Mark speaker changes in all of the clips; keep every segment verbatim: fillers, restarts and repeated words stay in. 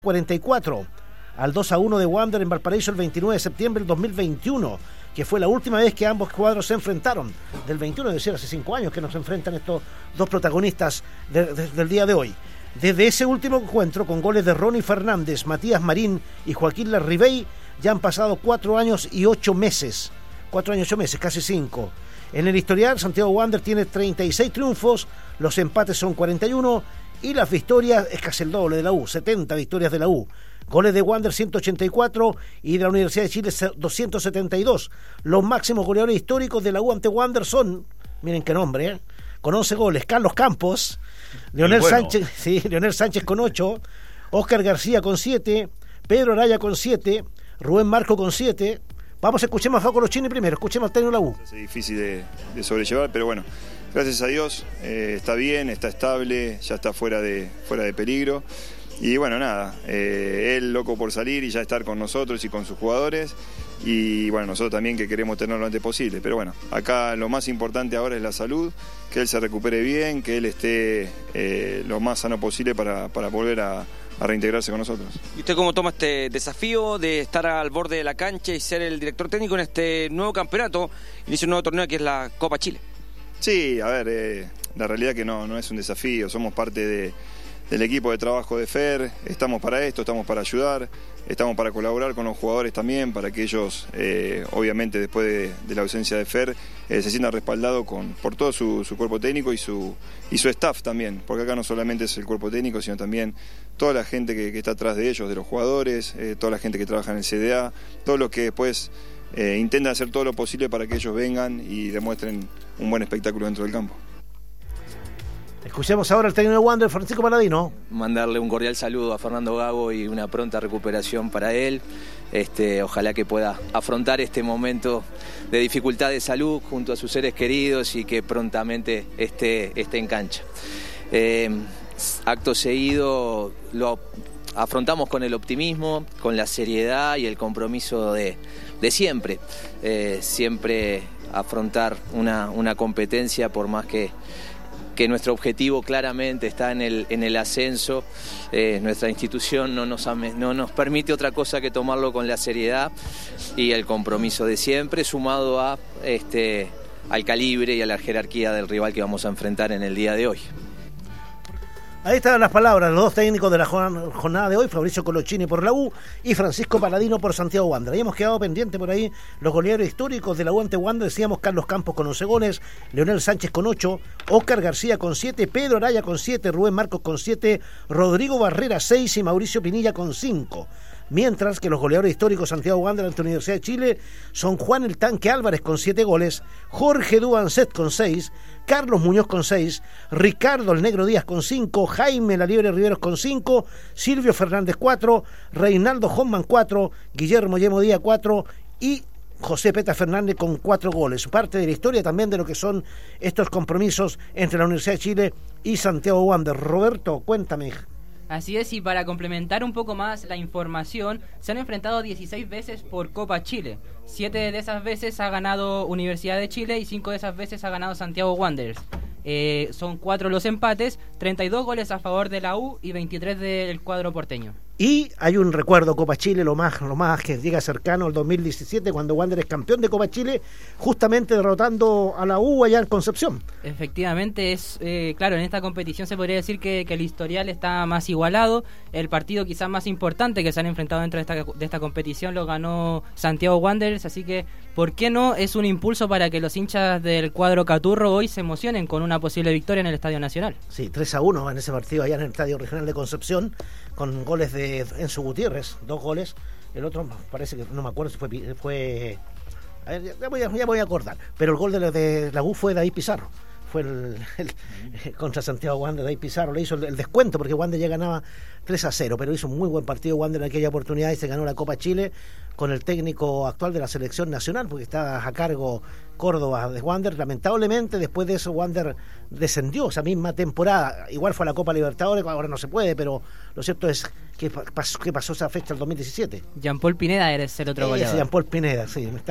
Speaker 1: cuarenta y cuatro al dos a uno de Wander en Valparaíso el veintinueve de septiembre del dos mil veintiuno, que fue la última vez que ambos cuadros se enfrentaron. Del veintiuno, es decir, hace cinco años que nos enfrentan estos dos protagonistas de, de, del día de hoy. Desde ese último encuentro, con goles de Ronnie Fernández, Matías Marín y Joaquín Larribey, ya han pasado cuatro años y ocho meses. Cuatro años y ocho meses, casi cinco. En el historial, Santiago Wander tiene treinta y seis triunfos, los empates son cuarenta y uno y las victorias es casi el doble de la U, setenta victorias de la U. Goles de Wander ciento ochenta y cuatro y de la Universidad de Chile doscientos setenta y dos. Los máximos goleadores históricos de la U ante Wander son, miren qué nombre, ¿eh? Con once goles, Carlos Campos, Leonel bueno. Sánchez, sí, Leonel Sánchez con ocho, Óscar García con siete, Pedro Araya con siete, Rubén Marco con siete. Vamos, escuchemos a Fausto Colochini primero, escuchemos al técnico de la U.
Speaker 2: Es difícil de, de sobrellevar, pero bueno, gracias a Dios eh, está bien, está estable, ya está fuera de, fuera de peligro. Y bueno, nada, eh, él loco por salir y ya estar con nosotros y con sus jugadores. Y bueno, nosotros también que queremos tenerlo lo antes posible. Pero bueno, acá lo más importante ahora es la salud, que él se recupere bien, que él esté eh, lo más sano posible para, para volver a, a reintegrarse con nosotros.
Speaker 3: ¿Y usted cómo toma este desafío de estar al borde de la cancha y ser el director técnico en este nuevo campeonato, inicia un nuevo torneo que es la Copa Chile?
Speaker 2: Sí, a ver, eh, la realidad que no, no es un desafío, somos parte de... del equipo de trabajo de Fer, estamos para esto, estamos para ayudar, estamos para colaborar con los jugadores también, para que ellos, eh, obviamente después de, de la ausencia de Fer, eh, se sientan respaldados con, por todo su, su cuerpo técnico y su, y su staff también, porque acá no solamente es el cuerpo técnico, sino también toda la gente que, que está atrás de ellos, de los jugadores, eh, toda la gente que trabaja en el C D A, todos los que después eh, intentan hacer todo lo posible para que ellos vengan y demuestren un buen espectáculo dentro del campo.
Speaker 1: Escuchemos ahora al técnico de Wander, Francisco Paladino.
Speaker 4: Mandarle un cordial saludo a Fernando Gago y una pronta recuperación para él. Este, ojalá que pueda afrontar este momento de dificultad de salud junto a sus seres queridos y que prontamente esté, esté en cancha. Eh, acto seguido lo afrontamos con el optimismo, con la seriedad y el compromiso de, de siempre. Eh, siempre afrontar una, una competencia por más que que nuestro objetivo claramente está en el, en el ascenso. Eh, nuestra institución no nos, no nos permite otra cosa que tomarlo con la seriedad y el compromiso de siempre, sumado a, este, al calibre y a la jerarquía del rival que vamos a enfrentar en el día de hoy.
Speaker 1: Ahí están las palabras de los dos técnicos de la jornada de hoy, Fabricio Colochini por la U y Francisco Paladino por Santiago Wander. Ahí hemos quedado pendientes por ahí los goleadores históricos de la U ante Wander. Decíamos Carlos Campos con once goles, Leonel Sánchez con ocho, Óscar García con siete, Pedro Araya con siete, Rubén Marcos con siete, Rodrigo Barrera seis y Mauricio Pinilla con cinco. Mientras que los goleadores históricos Santiago Wander ante Universidad de Chile son Juan el Tanque Álvarez con siete goles, Jorge Duancet con seis, Carlos Muñoz con seis, Ricardo el Negro Díaz con cinco, Jaime La Liebre Riveros con cinco, Silvio Fernández cuatro, Reinaldo Hoffman cuatro, Guillermo Yemo Díaz cuatro y José Peta Fernández con cuatro goles. Parte de la historia también de lo que son estos compromisos entre la Universidad de Chile y Santiago Wander. Roberto, cuéntame.
Speaker 5: Así es, y para complementar un poco más la información, se han enfrentado dieciséis veces por Copa Chile. Siete de esas veces ha ganado Universidad de Chile y cinco de esas veces ha ganado Santiago Wanderers. Eh, son cuatro los empates, treinta y dos goles a favor de la U y veintitrés del cuadro porteño. Y hay un recuerdo Copa Chile, lo más, lo más que llega cercano al dos mil diecisiete, cuando Wander es campeón de Copa Chile, justamente derrotando a la U allá en Concepción. Efectivamente, es eh, claro, en esta competición se podría decir que, que el historial está más igualado. El partido quizás más importante que se han enfrentado dentro de esta, de esta competición lo ganó Santiago Wanderers, así que, ¿por qué no? Es un impulso para que los hinchas del cuadro Caturro hoy se emocionen con una posible victoria en el Estadio Nacional. Sí, tres a uno en ese partido allá en el Estadio Regional de Concepción, con goles de Enzo Gutiérrez, dos goles. El otro parece que no me acuerdo si fue, fue a ver, ya, voy a, ya voy a acordar, pero el gol de la, de la U fue de David Pizarro, fue el, el, el contra Santiago Wander. David Pizarro le hizo el, el descuento porque Wander ya ganaba tres a cero, pero hizo un muy buen partido Wander en aquella oportunidad y se ganó la Copa Chile con el técnico actual de la selección nacional, porque está a cargo Córdoba de Wander. Lamentablemente después de eso Wander descendió esa misma temporada, igual fue a la Copa Libertadores, ahora no se puede, pero lo cierto es que pasó, que pasó esa fecha el dos mil diecisiete. Jean Paul Pineda eres el otro goleador. Jean Paul Pineda, sí, me está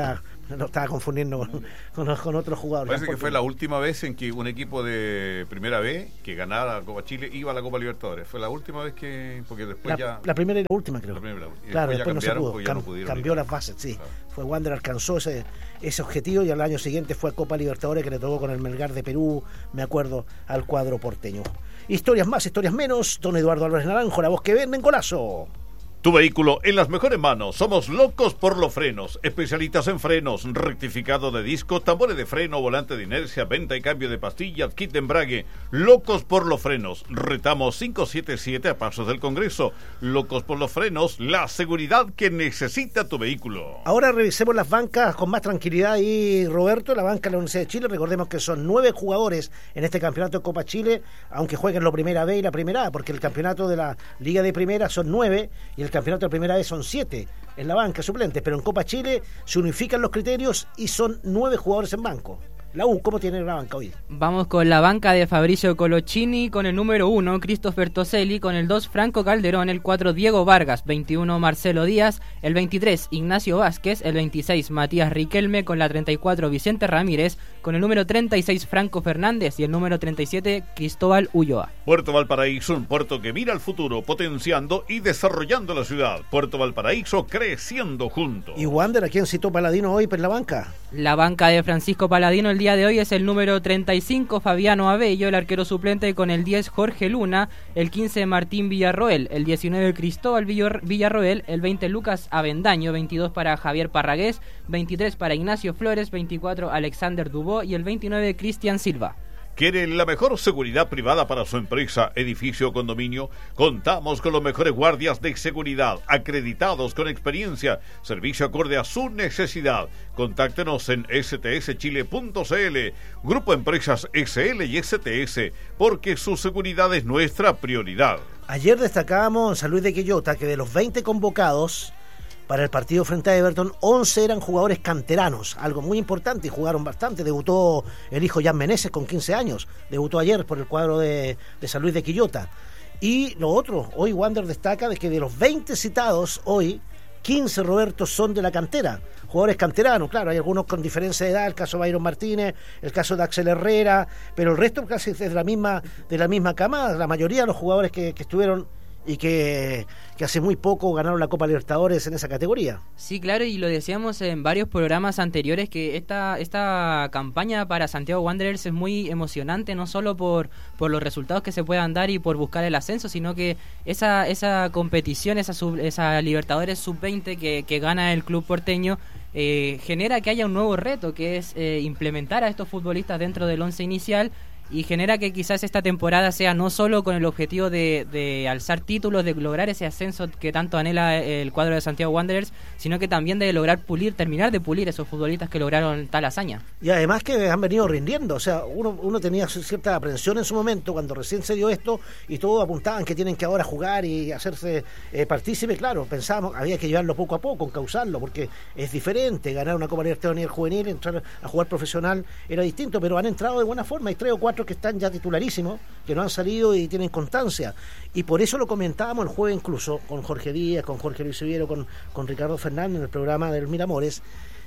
Speaker 1: lo estaba confundiendo con, con, con otros jugadores.
Speaker 6: Parece que fue la última vez en que un equipo de Primera B que ganara la Copa Chile iba a la Copa Libertadores. Fue la última vez que... porque después
Speaker 1: la,
Speaker 6: ya...
Speaker 1: La primera y la última, creo.
Speaker 6: La primera, y
Speaker 1: claro,
Speaker 6: después,
Speaker 1: después no se pudo.
Speaker 6: ya no
Speaker 1: Cam, cambió ir. las bases, sí. Claro. Fue Wander, alcanzó ese, ese objetivo y al año siguiente fue a Copa Libertadores, que le tocó con el Melgar de Perú, me acuerdo, al cuadro porteño. Historias más, historias menos. Don Eduardo Álvarez Naranjo, la voz que vende en Golazo.
Speaker 7: Tu vehículo en las mejores manos. Somos locos por los frenos. Especialistas en frenos, rectificado de discos, tambores de freno, volante de inercia, venta y cambio de pastillas, kit de embrague. Locos por los frenos. Retamos cinco siete siete a Pasos del Congreso. Locos por los frenos, la seguridad que necesita tu vehículo.
Speaker 1: Ahora revisemos las bancas con más tranquilidad y Roberto, la banca de la Universidad de Chile. Recordemos que son nueve jugadores en este campeonato de Copa Chile, aunque jueguen la Primera B y la Primera A, porque el campeonato de la Liga de Primera son nueve y el campeonato de Primera vez son siete en la banca suplentes, pero en Copa Chile se unifican los criterios y son nueve jugadores en banco. La U, ¿cómo tiene la banca hoy?
Speaker 5: Vamos con la banca de Fabricio Coloccini, con el número uno, Christopher Toselli, con el dos, Franco Calderón, el cuatro, Diego Vargas, veintiuno, Marcelo Díaz, el veintitrés, Ignacio Vázquez, el veintiséis, Matías Riquelme, con la treinta y cuatro, Vicente Ramírez, con el número treinta y seis, Franco Fernández, y el número treinta y siete, Cristóbal Ulloa.
Speaker 7: Puerto Valparaíso, un puerto que mira al futuro, potenciando y desarrollando la ciudad. Puerto Valparaíso, creciendo juntos.
Speaker 1: ¿Y Wander, a quién citó Paladino hoy por la banca?
Speaker 5: La banca de Francisco Paladino el día de hoy es el número treinta y cinco, Fabiano Abello, el arquero suplente, con el diez, Jorge Luna, el quince, Martín Villarroel, el diecinueve, Cristóbal Villarroel, el veinte, Lucas Avendaño, veintidós para Javier Parragués, veintitrés para Ignacio Flores, veinticuatro, Alexander Dubó y el veintinueve, Cristian Silva.
Speaker 7: ¿Quiere la mejor seguridad privada para su empresa, edificio o condominio? Contamos con los mejores guardias de seguridad, acreditados con experiencia, servicio acorde a su necesidad. Contáctenos en ese te ese chile punto ce ele, Grupo Empresas ese ele y ese te ese, porque su seguridad es nuestra prioridad.
Speaker 1: Ayer destacábamos en San Luis de Quillota que de los veinte convocados para el partido frente a Everton, once eran jugadores canteranos, algo muy importante, y jugaron bastante. Debutó el hijo Jan Meneses con quince años, debutó ayer por el cuadro de, de San Luis de Quillota. Y lo otro, hoy Wander destaca de que de los veinte citados hoy, quince, Roberto, son de la cantera, jugadores canteranos. Claro, hay algunos con diferencia de edad, el caso de Byron Martínez, el caso de Axel Herrera, pero el resto casi es de la misma, de la misma camada. La mayoría de los jugadores que, que estuvieron y que, que hace muy poco ganaron la Copa Libertadores en esa categoría.
Speaker 5: Sí, claro, y lo decíamos en varios programas anteriores que esta esta campaña para Santiago Wanderers es muy emocionante, no solo por, por los resultados que se puedan dar y por buscar el ascenso, sino que esa esa competición, esa, sub, esa Libertadores sub veinte que, que gana el club porteño, eh, genera que haya un nuevo reto, que es eh, implementar a estos futbolistas dentro del once inicial, y genera que quizás esta temporada sea no solo con el objetivo de, de alzar títulos, de lograr ese ascenso que tanto anhela el cuadro de Santiago Wanderers, sino que también de lograr pulir, terminar de pulir esos futbolistas que lograron tal hazaña.
Speaker 1: Y además que han venido rindiendo, o sea, uno, uno tenía cierta aprensión en su momento cuando recién se dio esto y todos apuntaban que tienen que ahora jugar y hacerse eh, partícipe. Claro, pensábamos, había que llevarlo poco a poco, encauzarlo, porque es diferente ganar una Copa Libertadores a nivel juvenil, entrar a jugar profesional era distinto, pero han entrado de buena forma. Hay tres o cuatro que están ya titularísimos, que no han salido y tienen constancia, y por eso lo comentábamos el jueves incluso con Jorge Díaz, con Jorge Luis Siviero, con, con Ricardo Fernández en el programa del Miramores,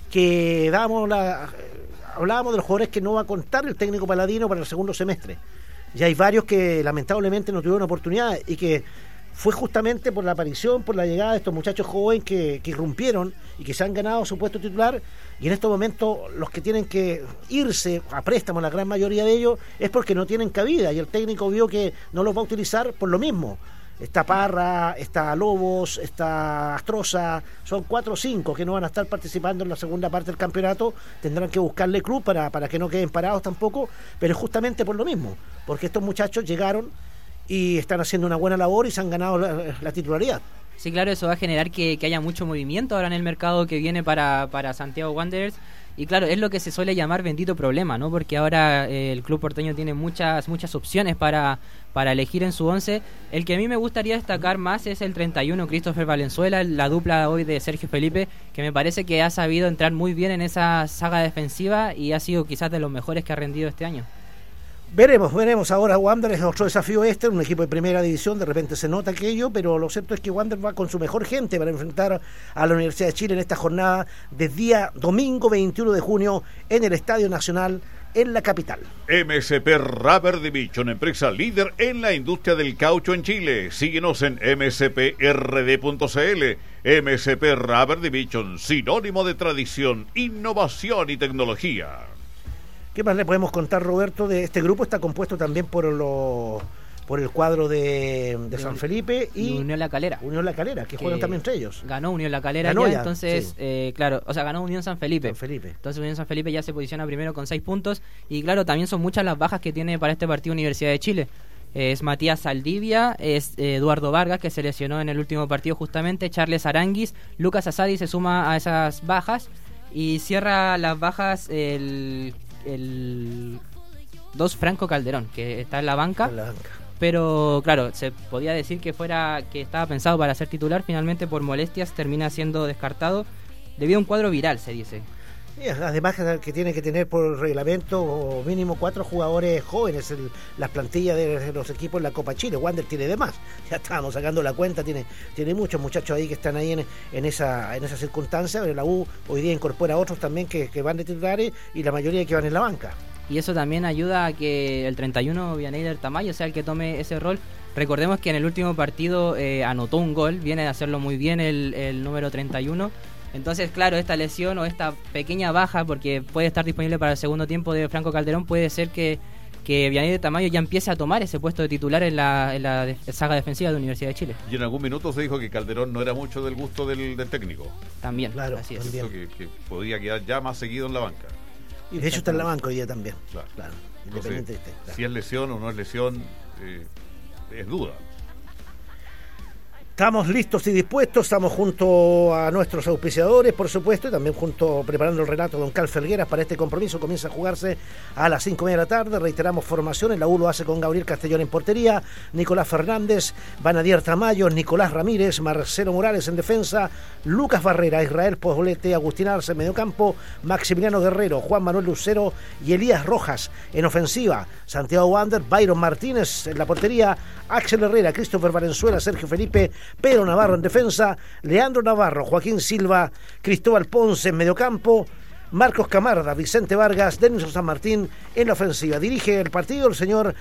Speaker 1: que dábamos la, hablábamos de los jugadores que no va a contar el técnico Paladino para el segundo semestre. Ya hay varios que lamentablemente no tuvieron oportunidad y que fue justamente por la aparición, por la llegada de estos muchachos jóvenes que, que irrumpieron y que se han ganado su puesto titular, y en estos momentos los que tienen que irse a préstamo, la gran mayoría de ellos, es porque no tienen cabida, y el técnico vio que no los va a utilizar por lo mismo. Está Parra, está Lobos, está Astroza, son cuatro o cinco que no van a estar participando en la segunda parte del campeonato, tendrán que buscarle club para, para que no queden parados tampoco, pero es justamente por lo mismo, porque estos muchachos llegaron y están haciendo una buena labor y se han ganado la, la titularidad.
Speaker 5: Sí, claro, eso va a generar que, que haya mucho movimiento ahora en el mercado que viene para, para Santiago Wanderers. Y claro, es lo que se suele llamar bendito problema, ¿no? Porque ahora eh, el club porteño tiene muchas muchas opciones para, para elegir en su once. El que a mí me gustaría destacar más es el treinta y uno, Christopher Valenzuela, la dupla hoy de Sergio Felipe, que me parece que ha sabido entrar muy bien en esa saga defensiva y ha sido quizás de los mejores que ha rendido este año.
Speaker 1: Veremos, veremos ahora. Wander es otro desafío este, un equipo de primera división, de repente se nota aquello, pero lo cierto es que Wander va con su mejor gente para enfrentar a la Universidad de Chile en esta jornada de día domingo veintiuno de junio en el Estadio Nacional en la capital.
Speaker 7: M S P Rubber Division, empresa líder en la industria del caucho en Chile. Síguenos en m s p r d punto c l. M S P Rubber Division, sinónimo de tradición, innovación y tecnología.
Speaker 1: ¿Qué más le podemos contar, Roberto? De este grupo está compuesto también por los por el cuadro de, de San Felipe y
Speaker 5: Unión La Calera.
Speaker 1: Unión La Calera, que, que juegan también entre ellos.
Speaker 5: Ganó Unión La Calera
Speaker 1: ganó
Speaker 5: ya,
Speaker 1: ya,
Speaker 5: entonces,
Speaker 1: sí.
Speaker 5: eh, claro, o sea, ganó Unión San Felipe.
Speaker 1: San Felipe.
Speaker 5: Entonces Unión San Felipe ya se posiciona primero con seis puntos. Y claro, también son muchas las bajas que tiene para este partido Universidad de Chile. Es Matías Saldivia, es eh, Eduardo Vargas, que se lesionó en el último partido justamente, Charles Aranguis, Lucas Asadi se suma a esas bajas y cierra las bajas el... el dos Franco Calderón, que está en la banca,
Speaker 1: en la banca. Pero
Speaker 5: claro, se podía decir que fuera que estaba pensado para ser titular, finalmente por molestias termina siendo descartado debido a un cuadro viral, se dice.
Speaker 1: Y además que tiene que tener por reglamento mínimo cuatro jugadores jóvenes en las plantillas de los equipos en la Copa Chile. Wander tiene de más, ya estábamos sacando la cuenta, tiene tiene muchos muchachos ahí que están ahí en, en esa en esa circunstancia. La U hoy día incorpora a otros también que, que van de titulares y la mayoría que van en la banca.
Speaker 5: Y eso también ayuda a que el treinta y uno Vianey Tamayo sea el que tome ese rol. Recordemos que en el último partido eh, anotó un gol, viene de hacerlo muy bien el, el número treinta y uno. Entonces, claro, esta lesión o esta pequeña baja, porque puede estar disponible para el segundo tiempo de Franco Calderón, puede ser que, que Vianey Tamayo ya empiece a tomar ese puesto de titular en la, en la de, saga defensiva de Universidad de Chile.
Speaker 7: Y en algún minuto se dijo que Calderón no era mucho del gusto del, del técnico.
Speaker 5: También,
Speaker 1: claro,
Speaker 5: así es.
Speaker 1: también.
Speaker 7: Que, que podía quedar ya más seguido en la banca.
Speaker 1: Y de hecho está en la banca hoy día también.
Speaker 7: Claro.
Speaker 1: claro
Speaker 7: Entonces,
Speaker 1: este, claro.
Speaker 7: Si es lesión o no es lesión, eh, es duda.
Speaker 1: Estamos listos y dispuestos, estamos junto a nuestros auspiciadores, por supuesto, y también junto, preparando el relato de don Carl Felgueras para este compromiso. Comienza a jugarse a las cinco y media de la tarde, reiteramos formaciones, la U lo hace con Gabriel Castellón en portería, Nicolás Fernández, Vanadier Tamayo, Nicolás Ramírez, Marcelo Morales en defensa, Lucas Barrera, Israel Poblete, Agustín Arce en mediocampo, Maximiliano Guerrero, Juan Manuel Lucero y Elías Rojas en ofensiva, Santiago Wander, Byron Martínez en la portería, Axel Herrera, Christopher Valenzuela, Sergio Felipe, Pedro Navarro en defensa, Leandro Navarro, Joaquín Silva, Cristóbal Ponce en mediocampo, Marcos Camarda, Vicente Vargas, Denison San Martín en la ofensiva. Dirige el partido el señor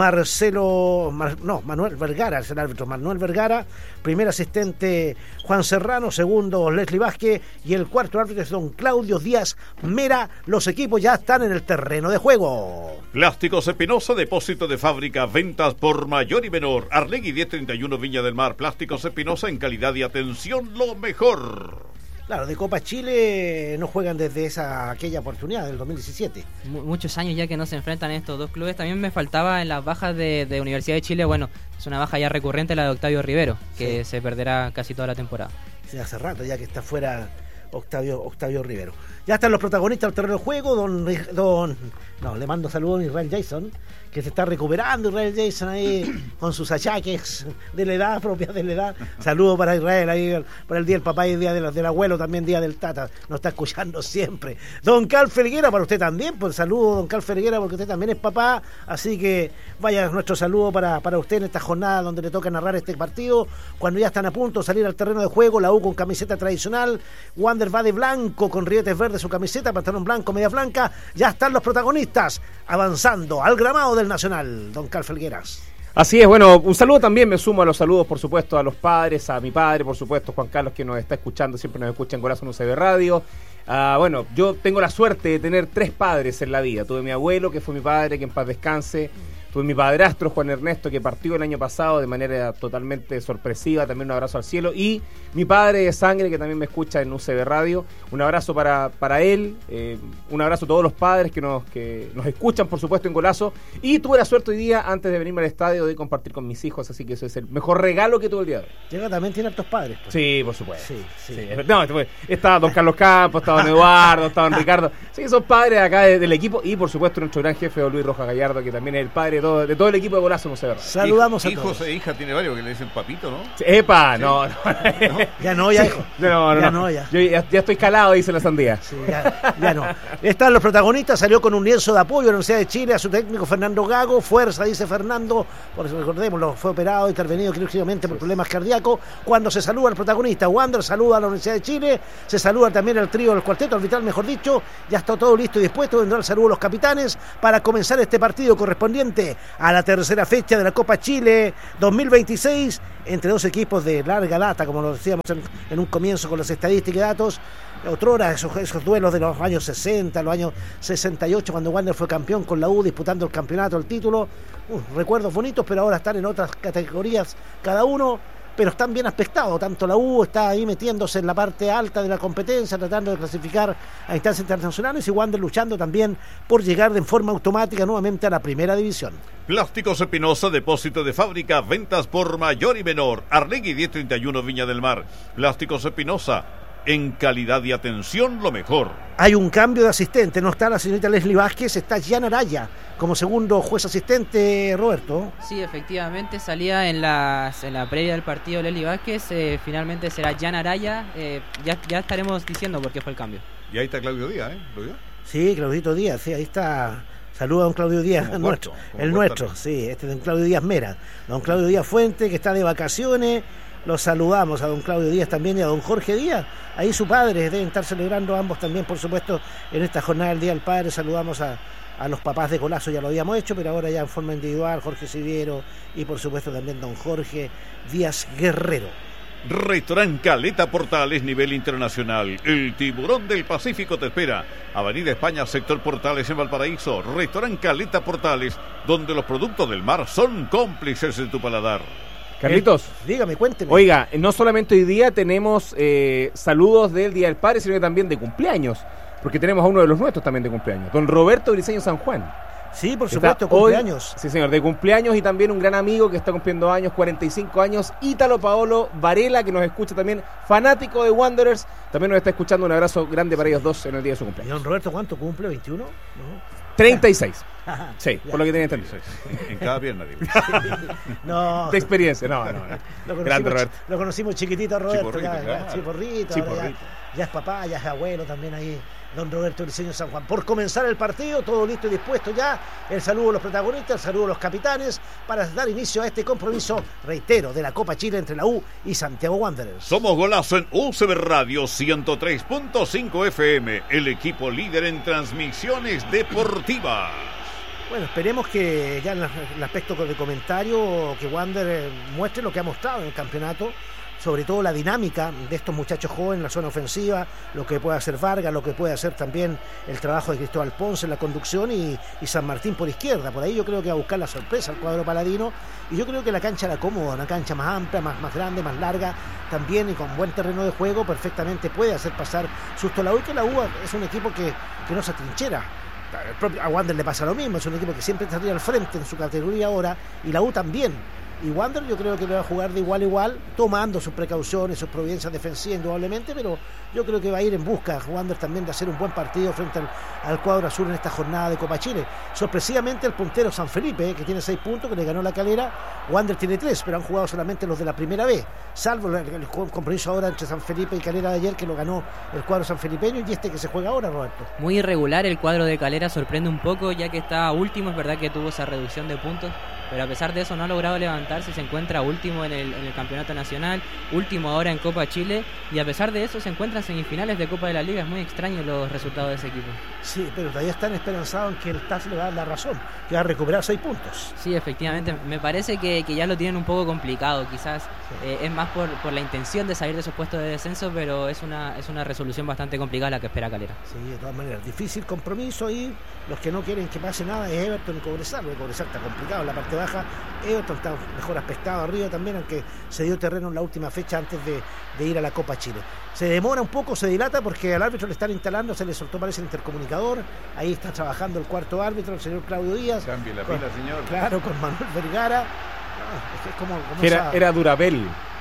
Speaker 1: Marcelo, Mar, no, Manuel Vergara, es el árbitro, Manuel Vergara, primer asistente Juan Serrano, segundo Leslie Vázquez y el cuarto árbitro es don Claudio Díaz Mera. Los equipos ya están en el terreno de juego.
Speaker 7: Plásticos Espinosa, depósito de fábrica, ventas por mayor y menor. Arlegui diez treinta y uno Viña del Mar. Plásticos Espinosa, en calidad y atención lo mejor.
Speaker 1: Claro, de Copa Chile no juegan desde esa aquella oportunidad del dos mil diecisiete.
Speaker 5: M- muchos años ya que no se enfrentan estos dos clubes. También me faltaba en las bajas de, de Universidad de Chile, bueno, es una baja ya recurrente la de Octavio Rivero, que sí. se perderá casi toda la temporada.
Speaker 1: Sí, hace rato ya que está fuera Octavio Octavio Rivero. Ya están los protagonistas del terreno de juego, don, don no, le mando saludos a Israel Jason, que se está recuperando Israel Jason ahí con sus achaques de la edad, propia de la edad. Saludos para Israel ahí, para el día del papá y el día del, del abuelo, también día del tata, nos está escuchando siempre. Don Carl Felguera, para usted también, pues saludo don Carl Felguera, porque usted también es papá, así que vaya nuestro saludo para, para usted en esta jornada donde le toca narrar este partido, cuando ya están a punto de salir al terreno de juego, la U con camiseta tradicional, Wander va de blanco con rietes verdes su camiseta, pantalón blanco, media blanca, ya están los protagonistas avanzando al gramado del Nacional, don Carl Felgueras.
Speaker 8: Así es, bueno, un saludo también, me sumo a los saludos, por supuesto, a los padres, a mi padre, por supuesto, Juan Carlos, que nos está escuchando, siempre nos escucha en Corazón U C B Radio. Uh, bueno, yo tengo la suerte de tener tres padres en la vida. Tuve mi abuelo, que fue mi padre, que en paz descanse. Tuve mi padrastro, Juan Ernesto, que partió el año pasado de manera totalmente sorpresiva, también un abrazo al cielo. Y mi padre de sangre, que también me escucha en U C B Radio. Un abrazo para, para él, eh, un abrazo a todos los padres que nos, que nos escuchan, por supuesto, en Golazo. Y tuve la suerte hoy día, antes de venirme al estadio, de compartir con mis hijos, así que eso es el mejor regalo que tuve el día de hoy.
Speaker 1: Llega también tiene hartos padres. Pues.
Speaker 8: Sí, por supuesto.
Speaker 1: Sí, sí.
Speaker 8: sí. No, está don Carlos Campos, está don Eduardo, está don Ricardo. Sí, son padres acá de, del equipo. Y, por supuesto, nuestro gran jefe, don Luis Rojas Gallardo, que también es el padre de todo, de todo el equipo de Golazo once B.
Speaker 1: Saludamos
Speaker 6: Hij-
Speaker 1: a todos.
Speaker 6: Hijos e hijas tiene varios que le dicen papito, ¿no?
Speaker 8: Epa, no, no.
Speaker 1: Ya no, ya hijo.
Speaker 8: No, no,
Speaker 1: ya
Speaker 8: no.
Speaker 1: no, ya.
Speaker 8: Yo ya, ya estoy calado, dice la sandía.
Speaker 1: Sí, ya, ya no. Están los protagonistas, salió con un lienzo de apoyo a la Universidad de Chile, a su técnico Fernando Gago, fuerza, dice Fernando, por eso recordémoslo, fue operado, intervenido quirúrgicamente por problemas cardíacos. Cuando se saluda al protagonista, Wander saluda a la Universidad de Chile, se saluda también al trío del cuarteto arbitral, mejor dicho, ya está todo listo y dispuesto, vendrá el saludo a los capitanes para comenzar este partido correspondiente a la tercera fecha de la Copa Chile dos mil veintiséis, entre dos equipos de larga data, como lo decíamos en, en un comienzo con las estadísticas y datos. Otrora, esos, esos duelos de los años sesenta, los años sesenta y ocho, cuando Wander fue campeón con la U, disputando el campeonato, el título. Uh, recuerdos bonitos, pero ahora están en otras categorías cada uno, pero están bien aspectados. Tanto la U está ahí metiéndose en la parte alta de la competencia, tratando de clasificar a instancias internacionales, y Wander luchando también por llegar de forma automática nuevamente a la primera división.
Speaker 7: Plásticos Espinosa, depósito de fábrica, ventas por mayor y menor. Arlegui diez treinta y uno, Viña del Mar. Plásticos Espinosa, en calidad y atención lo mejor.
Speaker 1: Hay un cambio de asistente, no está la señorita Leslie Vázquez, está Jan Araya como segundo juez asistente, Roberto.
Speaker 5: Sí, efectivamente, salía en, las, en la previa del partido Leslie Vázquez, eh, finalmente será Jan Araya, eh, ya, ya estaremos diciendo por qué fue el cambio.
Speaker 6: Y ahí está Claudio Díaz, ¿eh? ¿Lo vio?
Speaker 1: Sí, Claudito Díaz, sí, ahí está. Saluda a don Claudio Díaz,
Speaker 6: Como
Speaker 1: nuestro,
Speaker 6: cuarto, como
Speaker 1: el
Speaker 6: cuarto
Speaker 1: nuestro,
Speaker 6: también.
Speaker 1: sí, este es don Claudio Díaz Mera. Don Claudio Díaz Fuente, que está de vacaciones. Los saludamos a don Claudio Díaz también y a don Jorge Díaz. Ahí su padre, deben estar celebrando ambos también, por supuesto, en esta jornada del Día del Padre. Saludamos a, a los papás de Golazo, ya lo habíamos hecho, pero ahora ya en forma individual, Jorge Siviero y por supuesto también don Jorge Díaz Guerrero.
Speaker 7: Restaurant Caleta Portales, nivel internacional. El Tiburón del Pacífico te espera. Avenida España, sector Portales en Valparaíso. Restaurant Caleta Portales, donde los productos del mar son cómplices de tu paladar.
Speaker 8: Carlitos,
Speaker 1: Eh, dígame, cuénteme.
Speaker 8: oiga, no solamente hoy día tenemos eh, saludos del Día del Padre, sino que también de cumpleaños, porque tenemos a uno de los nuestros también de cumpleaños, don Roberto Briceño San Juan.
Speaker 1: Sí, por
Speaker 8: Está
Speaker 1: supuesto,
Speaker 8: hoy-
Speaker 1: cumpleaños.
Speaker 8: Sí, señor, de cumpleaños, y también un gran amigo que está cumpliendo años, cuarenta y cinco años, Ítalo Paolo Varela, que nos escucha también, fanático de Wanderers, también nos está escuchando. Un abrazo grande para ellos dos en el día de su
Speaker 1: ¿Y
Speaker 8: cumpleaños.
Speaker 1: don Roberto cuánto cumple? ¿veintiuno? ¿No?
Speaker 8: treinta y seis.
Speaker 1: Ajá,
Speaker 8: Sí,
Speaker 1: ya.
Speaker 8: por lo que tenía entendido.
Speaker 6: En cada pierna, digo.
Speaker 1: No.
Speaker 8: De experiencia, no, no, no.
Speaker 1: Lo
Speaker 8: Grande
Speaker 1: conocimos,
Speaker 8: Roberto.
Speaker 1: lo conocimos chiquitito a Roberto,
Speaker 6: Chiporrito,
Speaker 1: ya, ya,
Speaker 6: claro.
Speaker 1: chiporrito, ahora
Speaker 8: Chiporrito.
Speaker 1: Ya, ya es papá, ya es abuelo también ahí, don Roberto Briceño San Juan. Por comenzar el partido, todo listo y dispuesto ya, el saludo a los protagonistas, el saludo a los capitanes, para dar inicio a este compromiso, reitero, de la Copa Chile entre la U y Santiago Wanderers.
Speaker 7: Somos Golazo en U C B Radio ciento tres punto cinco F M, el equipo líder en transmisiones deportivas.
Speaker 1: Bueno, esperemos que ya en la- el aspecto de comentario, que Wander eh, muestre lo que ha mostrado en el campeonato, sobre todo la dinámica de estos muchachos jóvenes en la zona ofensiva, lo que puede hacer Vargas, lo que puede hacer también el trabajo de Cristóbal Ponce en la conducción y, y San Martín por izquierda. Por ahí yo creo que va a buscar la sorpresa al cuadro paladino, y yo creo que la cancha era cómoda, una cancha más amplia, más, más grande, más larga también, y con buen terreno de juego, perfectamente puede hacer pasar susto a la U, y que la U es un equipo que, que no se atrinchera. El propio, a Wander le pasa lo mismo, es un equipo que siempre estaría al frente en su categoría ahora, y la U también. Y Wander yo creo que le va a jugar de igual a igual, tomando sus precauciones, sus providencias defensivas indudablemente, pero yo creo que va a ir en busca Wander también de hacer un buen partido frente al, al cuadro azul en esta jornada de Copa Chile. Sorpresivamente el puntero San Felipe, eh, que tiene seis puntos, que le ganó la Calera, Wander tiene tres, pero han jugado solamente los de la primera vez, salvo el, el compromiso ahora entre San Felipe y Calera de ayer, que lo ganó el cuadro sanfelipeño, y este que se juega ahora, Roberto.
Speaker 5: Muy irregular el cuadro de Calera, sorprende un poco ya que está último, es verdad que tuvo esa reducción de puntos, pero a pesar de eso no ha logrado levantarse, se encuentra último en el, en el campeonato nacional, último ahora en Copa Chile, y a pesar de eso se encuentra en semifinales de Copa de la Liga. Es muy extraño los resultados de ese equipo.
Speaker 1: Sí, pero todavía están esperanzados en que el T A S le va a dar la razón, que va a recuperar seis puntos.
Speaker 5: Sí, efectivamente, me parece que, que ya lo tienen un poco complicado, quizás eh, es más por, por la intención de salir de esos puestos de descenso, pero es una, es una resolución bastante complicada la que espera Calera.
Speaker 1: Sí, de todas maneras, difícil compromiso, y los que no quieren que pase nada es Everton y Cobresal, porque Cobresal está complicado en la parte baja, Everton está mejor aspectado arriba también, aunque se dio terreno en la última fecha antes de, de ir a la Copa Chile. Se demora un poco, se dilata, porque al árbitro le están instalando, se le soltó parece el intercomunicador, ahí está trabajando el cuarto árbitro, el señor Claudio Díaz.
Speaker 6: Cambie la
Speaker 1: Con-
Speaker 6: pila, señor.
Speaker 1: Claro, con Manuel Vergara. No, es que es como, como
Speaker 8: Era,
Speaker 1: esa-
Speaker 8: era Durabel.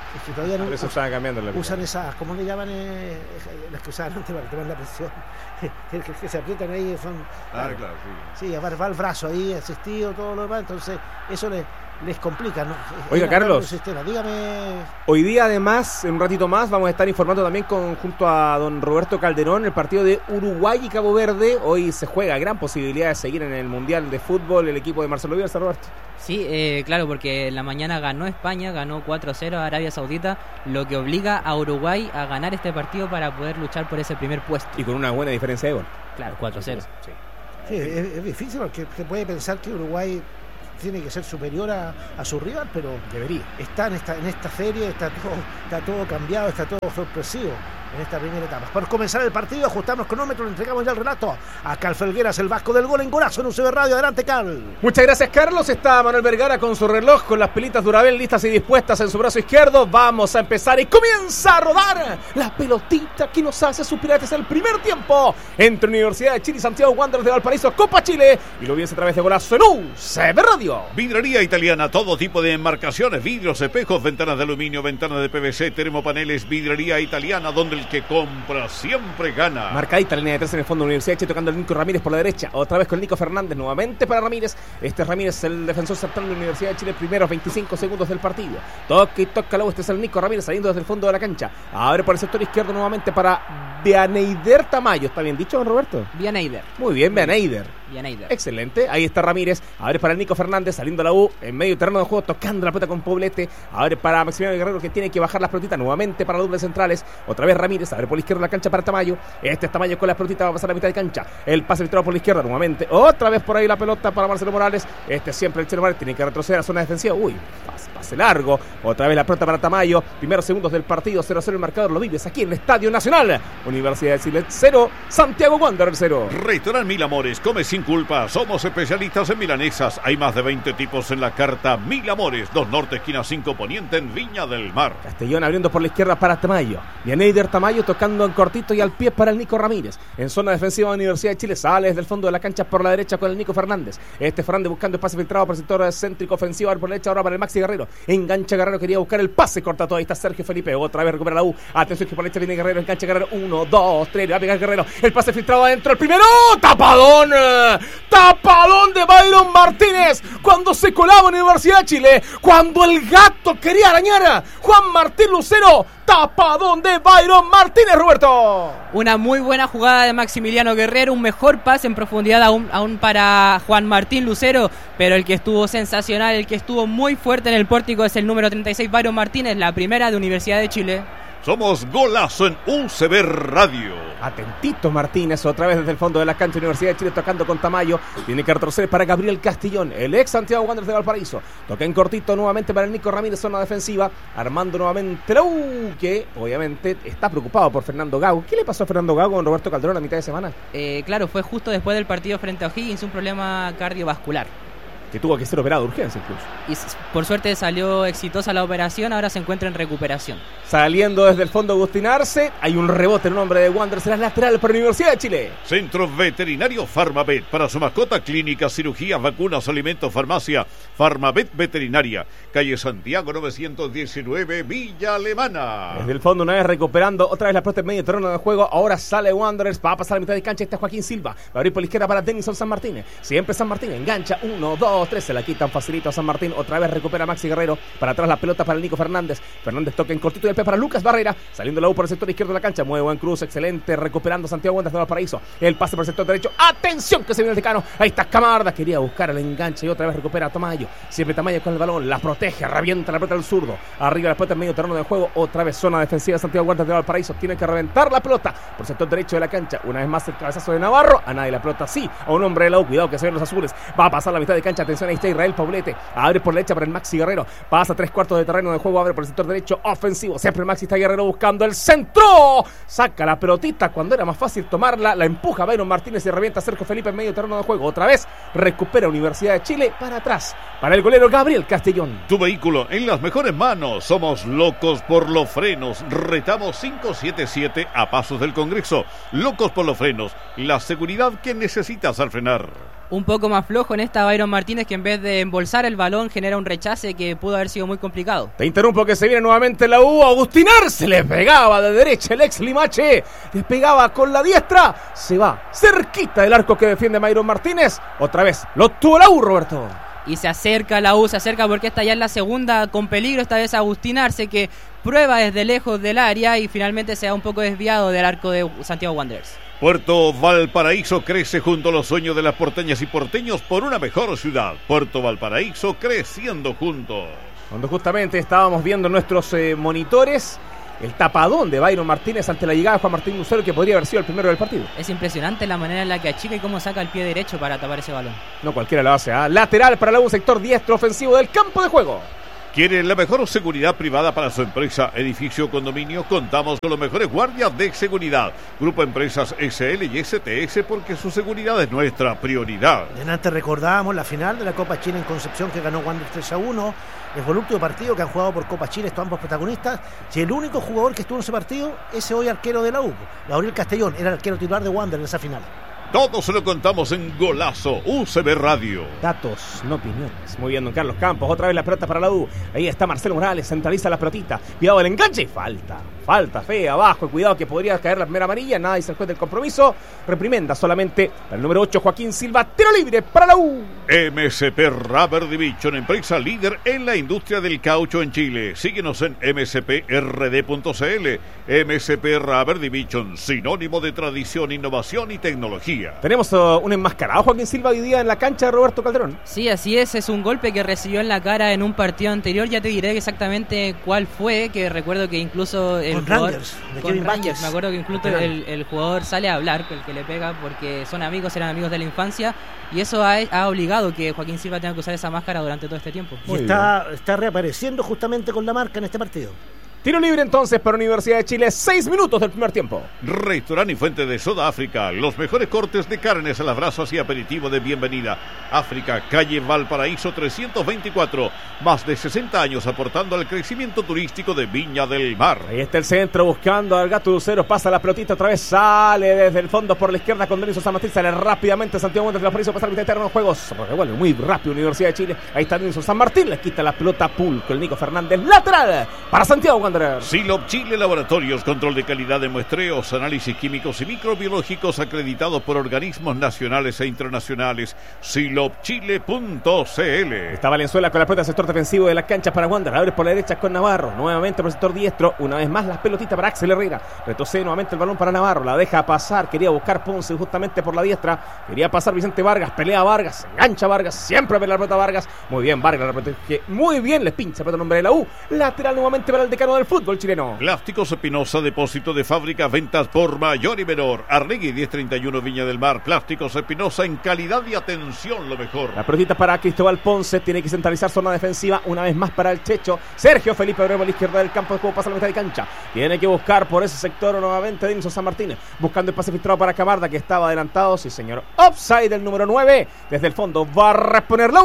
Speaker 1: Es que todavía no
Speaker 8: Por eso
Speaker 1: usan,
Speaker 8: estaban cambiando la
Speaker 1: usan esas, ¿cómo le llaman? Eh, las que usaban antes para tomar la presión. que, que, que se aprietan ahí, son...
Speaker 6: Ah, claro, sí.
Speaker 1: Sí, va, va el brazo ahí, asistido, todo lo demás, entonces eso les, les complica, ¿no?
Speaker 8: Oiga,
Speaker 1: Es
Speaker 8: Carlos.
Speaker 1: sistema. Dígame...
Speaker 8: Hoy día, además, en un ratito más, vamos a estar informando también con, junto a don Roberto Calderón el partido de Uruguay y Cabo Verde. Hoy se juega, gran posibilidad de seguir en el Mundial de Fútbol el equipo de Marcelo Bielsa, Roberto.
Speaker 5: Sí, eh, claro, porque en la mañana ganó España, ganó cuatro cero a Arabia Saudita, lo que obliga a Uruguay a ganar este partido para poder luchar por ese primer puesto.
Speaker 8: Y con una buena diferencia de gol.
Speaker 5: Claro, cuatro cero.
Speaker 8: Sí.
Speaker 1: Sí, es, es difícil porque se puede pensar que Uruguay tiene que ser superior a, a su rival, pero
Speaker 8: debería.
Speaker 1: Está en esta, en esta serie, está todo, está todo cambiado, está todo sorpresivo en esta primera etapa. Por comenzar el partido, ajustamos cronómetro, le entregamos ya el relato a Cal Felgueras, el vasco del gol en Golazo en U C B Radio. Adelante, Cal.
Speaker 8: Muchas gracias, Carlos. Está Manuel Vergara con su reloj, con las pelitas Durabel listas y dispuestas en su brazo izquierdo. Vamos a empezar y comienza a rodar la pelotita que nos hace suspirar. Este es el primer tiempo entre Universidad de Chile y Santiago Wanderers de Valparaíso, Copa Chile. Y lo viene a través de Golazo en U C B Radio.
Speaker 7: Vidrería Italiana, todo tipo de enmarcaciones, vidrios, espejos, ventanas de aluminio, ventanas de P V C, termopaneles. Vidrería Italiana, donde el que compra siempre gana.
Speaker 8: Marcadita, línea de tres en el fondo de Universidad de Chile, tocando el Nico Ramírez por la derecha. Otra vez con Nico Fernández, nuevamente para Ramírez. Este es Ramírez, el defensor central de la Universidad de Chile, primeros veinticinco segundos del partido. Toca y toca luego, este es el Nico Ramírez saliendo desde el fondo de la cancha. Abre por el sector izquierdo nuevamente para Vianeider Tamayo. ¿Está bien dicho, don Roberto?
Speaker 5: Vianeider.
Speaker 8: Muy bien, Vianeider.
Speaker 5: Vianeider.
Speaker 8: Excelente, ahí está Ramírez. Abre para el Nico Fernández, saliendo a la U, en medio terreno de juego, tocando la pelota con Poblete. Abre para Maximiliano Guerrero, que tiene que bajar las pelotitas nuevamente para los dobles centrales. Otra vez Ramírez, abre por la izquierda la cancha para Tamayo. Este es Tamayo con las pelotitas, va a pasar a la mitad de cancha. El pase filtrado por la izquierda nuevamente. Otra vez por ahí la pelota para Marcelo Morales. Este siempre el Chelo Morales tiene que retroceder a zona defensiva. Uy, pase, pase largo. Otra vez la pelota para Tamayo. Primeros segundos del partido, cero cero el marcador. Lo vives aquí en el Estadio Nacional. Universidad de Chile cero, Santiago Wanderers cero.
Speaker 7: Restaurant Mil Amores, come sin culpa. Somos especialistas en milanesas. Hay más de veinte tipos en la carta. Mil Amores, dos Norte, esquina cinco Poniente, en Viña del Mar.
Speaker 8: Castellón abriendo por la izquierda para Tamayo. Vianeider Tamayo tocando en cortito y al pie para el Nico Ramírez. En zona defensiva de Universidad de Chile, sale desde el fondo de la cancha por la derecha con el Nico Fernández. Este Fernández buscando el pase filtrado por el sector céntrico ofensivo. Por la derecha ahora para el Maxi Guerrero. Engancha Guerrero, quería buscar el pase, corta todo. Ahí está Sergio Felipe. Otra vez recupera la U. Atención que por la derecha viene Guerrero. Engancha Guerrero. Uno, dos, tres. Le va a pegar Guerrero. El pase filtrado adentro. El primero. ¡Tapadón! ¡Tapadón de Byron Martínez! Cuando se colaba en Universidad de Chile. Cuando el gato quería arañar a Juan Martín Lucero. Tapadón de Byron Martínez, Roberto.
Speaker 5: Una muy buena jugada de Maximiliano Guerrero, un mejor pase en profundidad aún, aún para Juan Martín Lucero, pero el que estuvo sensacional, el que estuvo muy fuerte en el pórtico es el número treinta y seis, Byron Martínez, la primera de Universidad de Chile.
Speaker 7: Somos Golazo en U C B Radio.
Speaker 8: Atentito Martínez, otra vez desde el fondo de la cancha. Universidad de Chile tocando con Tamayo. Tiene que retroceder para Gabriel Castillón, el ex Santiago Wanderers de Valparaíso. Toca en cortito nuevamente para el Nico Ramírez, zona defensiva. Armando nuevamente la U, que obviamente está preocupado por Fernando Gago. ¿Qué le pasó a Fernando Gago con Roberto Calderón a mitad de semana?
Speaker 5: Eh, claro, fue justo después del partido frente a O'Higgins, un problema cardiovascular.
Speaker 8: Que tuvo que ser operado de urgencia incluso.
Speaker 5: Y por suerte salió exitosa la operación, ahora se encuentra en recuperación.
Speaker 8: Saliendo desde el fondo Agustín Arce, hay un rebote en nombre de Wanderers, será lateral para la Universidad de Chile.
Speaker 7: Centro Veterinario Farmavet, para su mascota, clínicas, cirugías, vacunas, alimentos, farmacia. Farmavet Veterinaria, calle Santiago novecientos diecinueve, Villa Alemana.
Speaker 8: Desde el fondo una vez recuperando, otra vez la pelota en medio terreno de juego, ahora sale Wanderers, va a pasar a la mitad de cancha, está Joaquín Silva, va a abrir por la izquierda para Denison San Martín, siempre San Martín, engancha, uno, dos, tres, se la quitan facilito a San Martín, otra vez recupera Maxi Guerrero, para atrás la pelota para el Nico Fernández, Fernández toca en cortito y el pie para Lucas Barrera, saliendo la U por el sector izquierdo de la cancha, mueve buen cruz, excelente, recuperando Santiago Wanderers de Valparaíso, el pase por el sector derecho, atención que se viene el decano, ahí está Camarda, quería buscar el enganche y otra vez recupera a Tamayo, siempre Tamayo con el balón, la protege, revienta la pelota del zurdo, arriba la pelota en medio terreno de juego, otra vez zona defensiva de Santiago Wanderers de Valparaíso, tiene que reventar la pelota por el sector derecho de la cancha, una vez más el cabezazo de Navarro, a nadie la pelota sí, a un hombre de la U, cuidado que se ven los azules, va a pasar la mitad de cancha, atención ahí está Israel Paulete, abre por la derecha para el Maxi Guerrero, pasa tres cuartos de terreno de juego, abre por el sector derecho ofensivo, siempre el Maxi está Guerrero buscando el centro, saca la pelotita cuando era más fácil tomarla, la empuja Byron Martínez y revienta a Sergio Felipe en medio terreno de juego, otra vez recupera Universidad de Chile para atrás, para el golero Gabriel Castellón.
Speaker 7: Tu vehículo en las mejores manos, somos locos por los frenos, retamos cinco siete siete a pasos del Congreso, locos por los frenos, la seguridad que necesitas al frenar.
Speaker 5: Un poco más flojo en esta Byron Martínez, que en vez de embolsar el balón genera un rechace que pudo haber sido muy complicado.
Speaker 8: Te interrumpo que se viene nuevamente la U. Agustín Arce le pegaba de derecha el ex Limache. Le pegaba con la diestra. Se va cerquita del arco que defiende Byron Martínez. Otra vez lo tuvo la U, Roberto.
Speaker 5: Y se acerca la U, se acerca porque esta ya es la segunda con peligro. Esta vez Agustín Arce, que prueba desde lejos del área y finalmente se da un poco desviado del arco de Santiago Wanderers.
Speaker 7: Puerto Valparaíso crece junto a los sueños de las porteñas y porteños por una mejor ciudad. Puerto Valparaíso creciendo juntos.
Speaker 8: Cuando justamente estábamos viendo nuestros eh, monitores el tapadón de Byron Martínez ante la llegada de Juan Martín Lucero, que podría haber sido el primero del partido.
Speaker 5: Es impresionante la manera en la que achica y cómo saca el pie derecho para tapar ese balón.
Speaker 8: No cualquiera lo hace, ¿eh? Lateral para la U, sector diestro ofensivo del campo de juego.
Speaker 7: ¿Quiere la mejor seguridad privada para su empresa, edificio o condominio? Contamos con los mejores guardias de seguridad. Grupo Empresas S L y S T S, porque su seguridad es nuestra prioridad.
Speaker 1: Antes recordábamos la final de la Copa Chile en Concepción, que ganó Wanderers tres a uno. El volúptico partido que han jugado por Copa Chile estos ambos protagonistas. Si el único jugador que estuvo en ese partido, ese hoy arquero de la U, Gabriel Castellón, era el arquero titular de Wanderers en esa final.
Speaker 7: Todo se lo contamos en Golazo U C B Radio.
Speaker 8: Datos, no opiniones. Muy bien, don Carlos Campos. Otra vez la pelota para la U. Ahí está Marcelo Morales. Centraliza la pelotita. Cuidado del enganche. Falta. Falta fea abajo. Cuidado que podría caer la primera amarilla. Nada dice el juez del compromiso. Reprimenda solamente para el número ocho, Joaquín Silva. Tiro libre para la U.
Speaker 7: M S P Rubber Division, empresa líder en la industria del caucho en Chile. Síguenos en m s p r d punto c l. M S P Rubber Division, sinónimo de tradición, innovación y tecnología.
Speaker 8: Tenemos uh, un enmascarado Joaquín Silva hoy día en la cancha de Roberto Calderón.
Speaker 5: Sí, así es, es un golpe que recibió en la cara en un partido anterior. Ya te diré exactamente cuál fue, que recuerdo que incluso el
Speaker 1: con
Speaker 5: jugador,
Speaker 1: Rangers, de
Speaker 5: con
Speaker 1: Kevin
Speaker 5: Rangers,
Speaker 1: Rangers,
Speaker 5: me acuerdo que incluso el, el jugador sale a hablar, el que le pega, porque son amigos, eran amigos de la infancia, y eso ha, ha obligado que Joaquín Silva tenga que usar esa máscara durante todo este tiempo.
Speaker 1: Y está, está reapareciendo justamente con la marca en este partido.
Speaker 8: Tiro libre entonces para Universidad de Chile, seis minutos del primer tiempo.
Speaker 7: Restaurante y Fuente de Soda África, los mejores cortes de carnes a las brasas y aperitivo de bienvenida. África, calle Valparaíso trescientos veinticuatro, más de sesenta años aportando al crecimiento turístico de Viña del Mar.
Speaker 8: Ahí está el centro buscando al Gato Lucero, pasa la pelotita otra vez, sale desde el fondo por la izquierda con Denison San Martín, sale rápidamente Santiago Wanderers de Valparaíso, pasa el terreno de juegos, revuelve muy rápido Universidad de Chile, ahí está Denison San Martín, le quita la pelota Pulco, el Nico Fernández, lateral para Santiago Wanderers.
Speaker 7: Silop Chile Laboratorios, control de calidad de muestreos, análisis químicos y microbiológicos acreditados por organismos nacionales e internacionales. silop chile punto c l.
Speaker 8: Está Valenzuela con la pelota, sector defensivo de la cancha para Wanderers, abre por la derecha con Navarro, nuevamente por el sector diestro, una vez más las pelotitas para Axel Herrera, retrocede nuevamente el balón para Navarro, la deja pasar, quería buscar Ponce justamente por la diestra, quería pasar Vicente Vargas, pelea Vargas, engancha Vargas, siempre ve la pelota Vargas, muy bien Vargas, la pelota que muy bien le pincha para el nombre de la U, lateral nuevamente para el decano del fútbol chileno.
Speaker 7: Plásticos Espinosa, depósito de fábrica, ventas por mayor y menor. Arregui diez treinta y uno Viña del Mar. Plásticos Espinosa, en calidad y atención lo mejor.
Speaker 8: La pelotita para Cristóbal Ponce, tiene que centralizar zona defensiva, una vez más para el Checho. Sergio Felipe Abreu a la izquierda del campo de juego, pasa a la mitad de cancha. Tiene que buscar por ese sector nuevamente Denison San Martín, buscando el pase filtrado para Camarda, que estaba adelantado, sí señor. Offside el número nueve, desde el fondo va a reponerlo.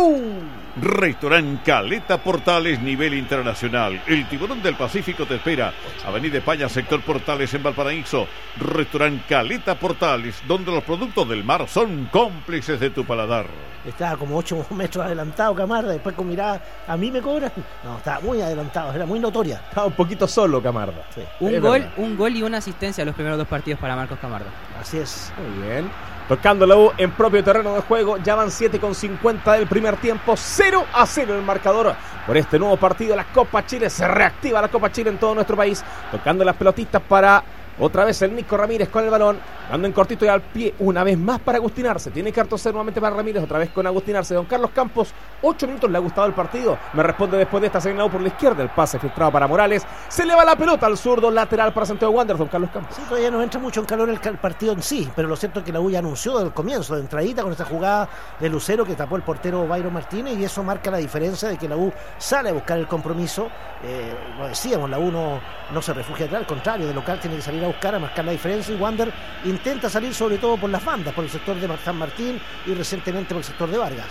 Speaker 7: Restaurant Caleta Portales, nivel internacional. El Tiburón del Pacífico te espera. Avenida España, sector Portales en Valparaíso. Restaurant Caleta Portales, donde los productos del mar son cómplices de tu paladar.
Speaker 1: Estaba como ocho metros adelantado Camarda, después con mirada, ¿a mí me cobran? No, estaba muy adelantado, era muy notoria.
Speaker 8: Estaba un poquito solo Camarda.
Speaker 1: Sí.
Speaker 5: Un gol, un gol y una asistencia en los primeros dos partidos para Marcos Camarda.
Speaker 1: Así es.
Speaker 8: Muy bien. Tocando la U en propio terreno de juego, ya van siete con cincuenta del primer tiempo, cero a cero el marcador por este nuevo partido. La Copa Chile, se reactiva la Copa Chile en todo nuestro país, tocando las pelotitas para otra vez el Nico Ramírez con el balón, dando en cortito y al pie, una vez más para Agustín Arce, tiene que artocer nuevamente para Ramírez, otra vez con Agustín Arce. Don Carlos Campos, ocho minutos, ¿le ha gustado el partido? Me responde después de esta señal por la izquierda, el pase filtrado para Morales, se le va la pelota al zurdo, lateral para Santiago Wanderers, don Carlos Campos.
Speaker 1: Sí, todavía no entra mucho en calor el, el partido en sí, pero lo cierto es que la U ya anunció desde el comienzo, de entradita con esta jugada de Lucero que tapó el portero Byron Martínez, y eso marca la diferencia de que la U sale a buscar el compromiso. Eh, lo decíamos, la U no, no se refugia atrás, al contrario, de local tiene que salir a buscar, a marcar la diferencia, y Wander intenta salir sobre todo por las bandas, por el sector de San Martín y recientemente por el sector de Vargas.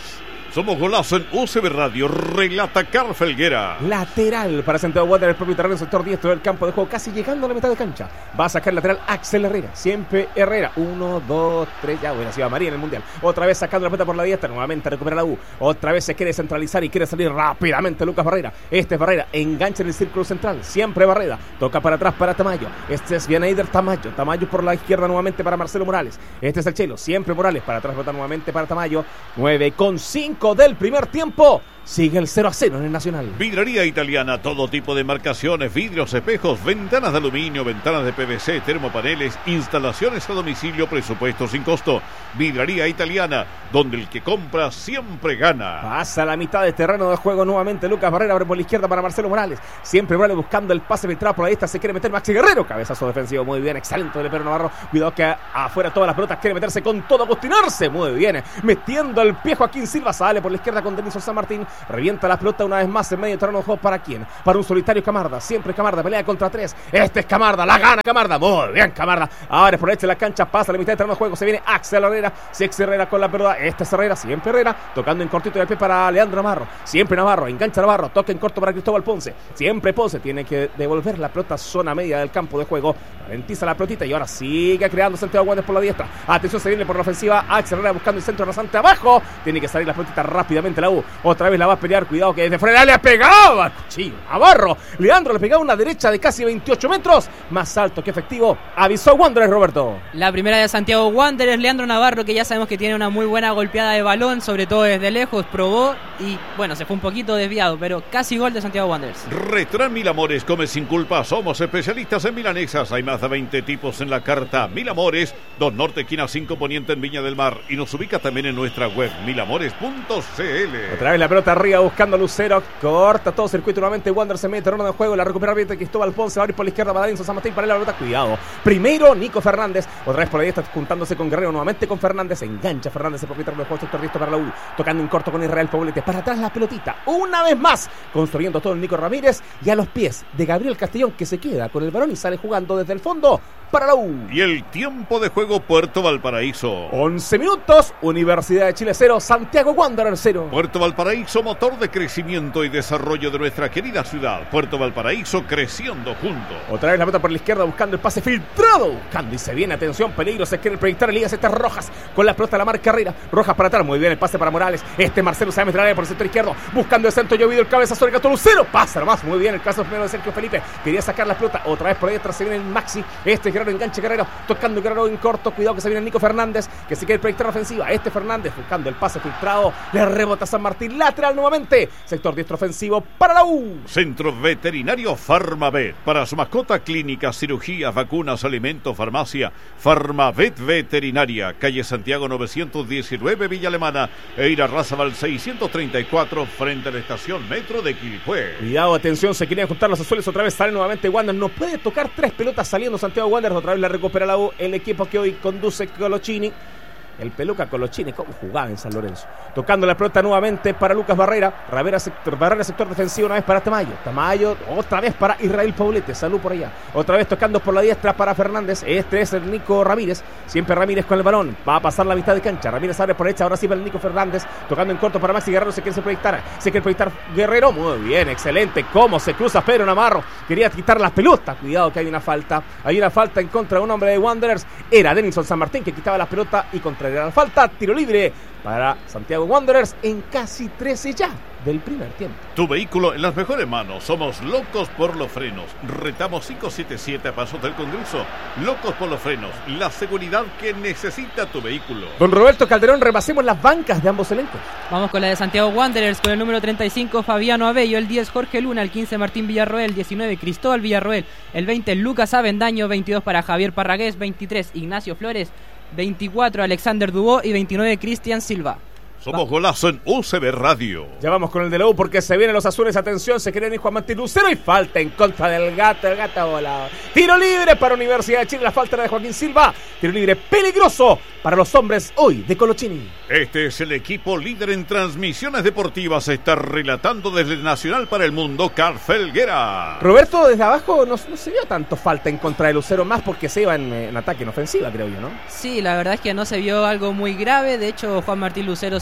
Speaker 7: Somos Golazo en U C B Radio, relata Carl Felguera.
Speaker 8: Lateral para Santiago Wanderers, el propio terreno, sector diestro del campo de juego, casi llegando a la mitad de cancha. Va a sacar lateral Axel Herrera, siempre Herrera. Uno, dos, tres, ya hubiera sido María en el Mundial. Otra vez sacando la pelota por la diestra, nuevamente recupera la U. Otra vez se quiere centralizar y quiere salir rápidamente Lucas Barrera. Este es Barrera, engancha en el círculo central, siempre Barrera. Toca para atrás para Tamayo. Este es Bianeider Tamayo. Tamayo por la izquierda nuevamente para Marcelo Morales. Este es el Chelo, siempre Morales para atrás, pelota nuevamente para Tamayo. nueve con cinco del primer tiempo. Sigue el cero a cero en el Nacional.
Speaker 7: Vidraría Italiana, todo tipo de marcaciones, vidrios, espejos, ventanas de aluminio, ventanas de P V C, termopaneles, instalaciones a domicilio, presupuesto sin costo. Vidraría Italiana, donde el que compra siempre gana.
Speaker 8: Pasa la mitad de terreno de juego nuevamente Lucas Barrera, abre por la izquierda para Marcelo Morales. Siempre Morales buscando el pase filtrado por la esta, se quiere meter Maxi Guerrero. Cabezazo defensivo, muy bien, excelente de Pedro Navarro. Cuidado que afuera todas las pelotas, quiere meterse con todo, Agustinarse, muy bien. Metiendo el pie Joaquín Silva, sale por la izquierda con Denison San Martín. Revienta la pelota una vez más en medio terreno de juego. ¿Para quién? Para un solitario Camarda. Siempre Camarda, pelea contra tres. Este es Camarda, la gana Camarda. Muy bien Camarda. Ahora es por la derecha de la cancha, pasa la mitad de terreno de juego. Se viene Axel Herrera. Sex Herrera con la pelota. Este es Herrera, siempre Herrera. Tocando en cortito del pie para Leandro Navarro. Siempre Navarro, engancha Navarro. Toca en corto para Cristóbal Ponce. Siempre Ponce tiene que devolver la pelota zona media del campo de juego. Ralentiza la pelotita y ahora sigue creando Santiago Wanderers por la diestra. Atención, se viene por la ofensiva. Axel Herrera buscando el centro rasante abajo. Tiene que salir la pelotita rápidamente la U. Otra vez la va a pelear. Cuidado que desde fuera le pegaba al cuchillo Navarro. Leandro le pegaba una derecha de casi veintiocho metros. Más alto que efectivo. Avisó Wanderers, Roberto.
Speaker 5: La primera de Santiago Wanderers, Leandro Navarro, que ya sabemos que tiene una muy buena golpeada de balón, sobre todo desde lejos, probó y bueno, se fue un poquito desviado, pero casi gol de Santiago Wanderers.
Speaker 7: Restaurant Mil Amores, come sin culpa. Somos especialistas en milanesas. Hay más de veinte tipos en la carta. Mil Amores, dos Norte, esquina cinco Poniente en Viña del Mar. Y nos ubica también en nuestra web, mil amores punto c l.
Speaker 8: Otra vez la pelota arriba buscando Lucero. Corta todo circuito nuevamente. Wanderers se mete terreno de juego. La recupera bien Cristóbal Ponce. Va a abrir por la izquierda para Denison San Martín. Para la pelota. Cuidado. Primero Nico Fernández. Otra vez por ahí está juntándose con Guerrero. Nuevamente con Fernández. Engancha Fernández. El propietario del juego. Sector listo para la U. Tocando en corto con Israel Poblete. Para atrás la pelotita. Una vez más. Construyendo todo el Nico Ramírez. Y a los pies de Gabriel Castellón, que se queda con el balón y sale jugando desde el fondo para la U.
Speaker 7: Y el tiempo de juego, Puerto Valparaíso.
Speaker 8: once minutos. Universidad de Chile cero. Santiago Wanderers cero.
Speaker 7: Puerto Valparaíso, motor de crecimiento y desarrollo de nuestra querida ciudad. Puerto Valparaíso, creciendo juntos.
Speaker 8: Otra vez la pelota por la izquierda buscando el pase filtrado. Buscando y se viene, atención, peligro. Se quiere proyectar Elías estas Rojas con la pelota de la marca Herrera. Rojas para atrás, muy bien el pase para Morales. Este Marcelo se va a meter al área por el sector izquierdo. Buscando el centro, llovido el cabezazo del Gato Lucero. Pasa nomás, muy bien el caso primero de Sergio Felipe. Quería sacar la pelota. Otra vez por ahí atrás se viene el Maxi. Este Guerrero enganche Guerrero. Tocando Guerrero en corto. Cuidado que se viene Nico Fernández, que se quiere proyectar la ofensiva. Este Fernández buscando el pase filtrado. Le rebota San Martín. Lateral nuevamente. Sector diestro ofensivo para la U.
Speaker 7: Centro Veterinario Farmavet. Para su mascota, clínicas, cirugías, vacunas, alimentos, farmacia. Farmavet Veterinaria. Calle Santiago novecientos diecinueve, Villa Alemana. Eira Razabal seiscientos treinta y cuatro, frente a la estación Metro de Quilpué.
Speaker 8: Cuidado, atención, se quieren juntar los azules. Otra vez sale nuevamente Wanderers. No puede tocar tres pelotas saliendo Santiago Wanderers. Otra vez la recupera la U. El equipo que hoy conduce Colochini. El peluca Colochini, cómo jugaba en San Lorenzo. Tocando la pelota nuevamente para Lucas Barrera. Barrera sector, Barrera sector defensivo, una vez para Tamayo. Tamayo, otra vez para Israel Poblete. Salud por allá. Otra vez tocando por la diestra para Fernández. Este es el Nico Ramírez. Siempre Ramírez con el balón. Va a pasar la mitad de cancha. Ramírez abre por derecha. Ahora sí para el Nico Fernández. Tocando en corto para Maxi Guerrero. Se quiere proyectar. Se quiere proyectar Guerrero. Muy bien, excelente. Cómo se cruza Pedro Navarro. Quería quitar las pelotas. Cuidado que hay una falta. Hay una falta en contra de un hombre de Wanderers. Era Denison San Martín que quitaba las pelotas y contraria a la falta. Tiro libre para Santiago Wanderers en casi trece ya del primer tiempo.
Speaker 7: Tu vehículo en las mejores manos. Somos locos por los frenos. Retamos quinientos setenta y siete a Pasos del Congreso. Locos por los frenos. La seguridad que necesita tu vehículo.
Speaker 8: Don Roberto Calderón, repasemos las bancas de ambos elencos.
Speaker 5: Vamos con la de Santiago Wanderers con el número treinta y cinco Fabiano Abello, el diez Jorge Luna, el quince Martín Villarroel, diecinueve Cristóbal Villarroel, el veinte Lucas Avendaño, veintidós para Javier Parragués, veintitrés Ignacio Flores, veinticuatro Alexander Dubó y veintinueve Cristian Silva.
Speaker 7: Somos Golazo en U C B Radio.
Speaker 8: Ya vamos con el de la U porque se vienen los azules. Atención, se quieren ir Juan Martín Lucero y falta en contra del gato. El gato volado. Tiro libre para Universidad de Chile. La falta era de Joaquín Silva. Tiro libre peligroso para los hombres hoy de Colochini.
Speaker 7: Este es el equipo líder en transmisiones deportivas. Está relatando desde el Nacional para el Mundo, Carl Felguera.
Speaker 8: Roberto, desde abajo no, no se vio tanto falta en contra de Lucero, más porque se iba en, en ataque, en ofensiva, creo yo, ¿no?
Speaker 5: Sí, la verdad es que no se vio algo muy grave. De hecho, Juan Martín Lucero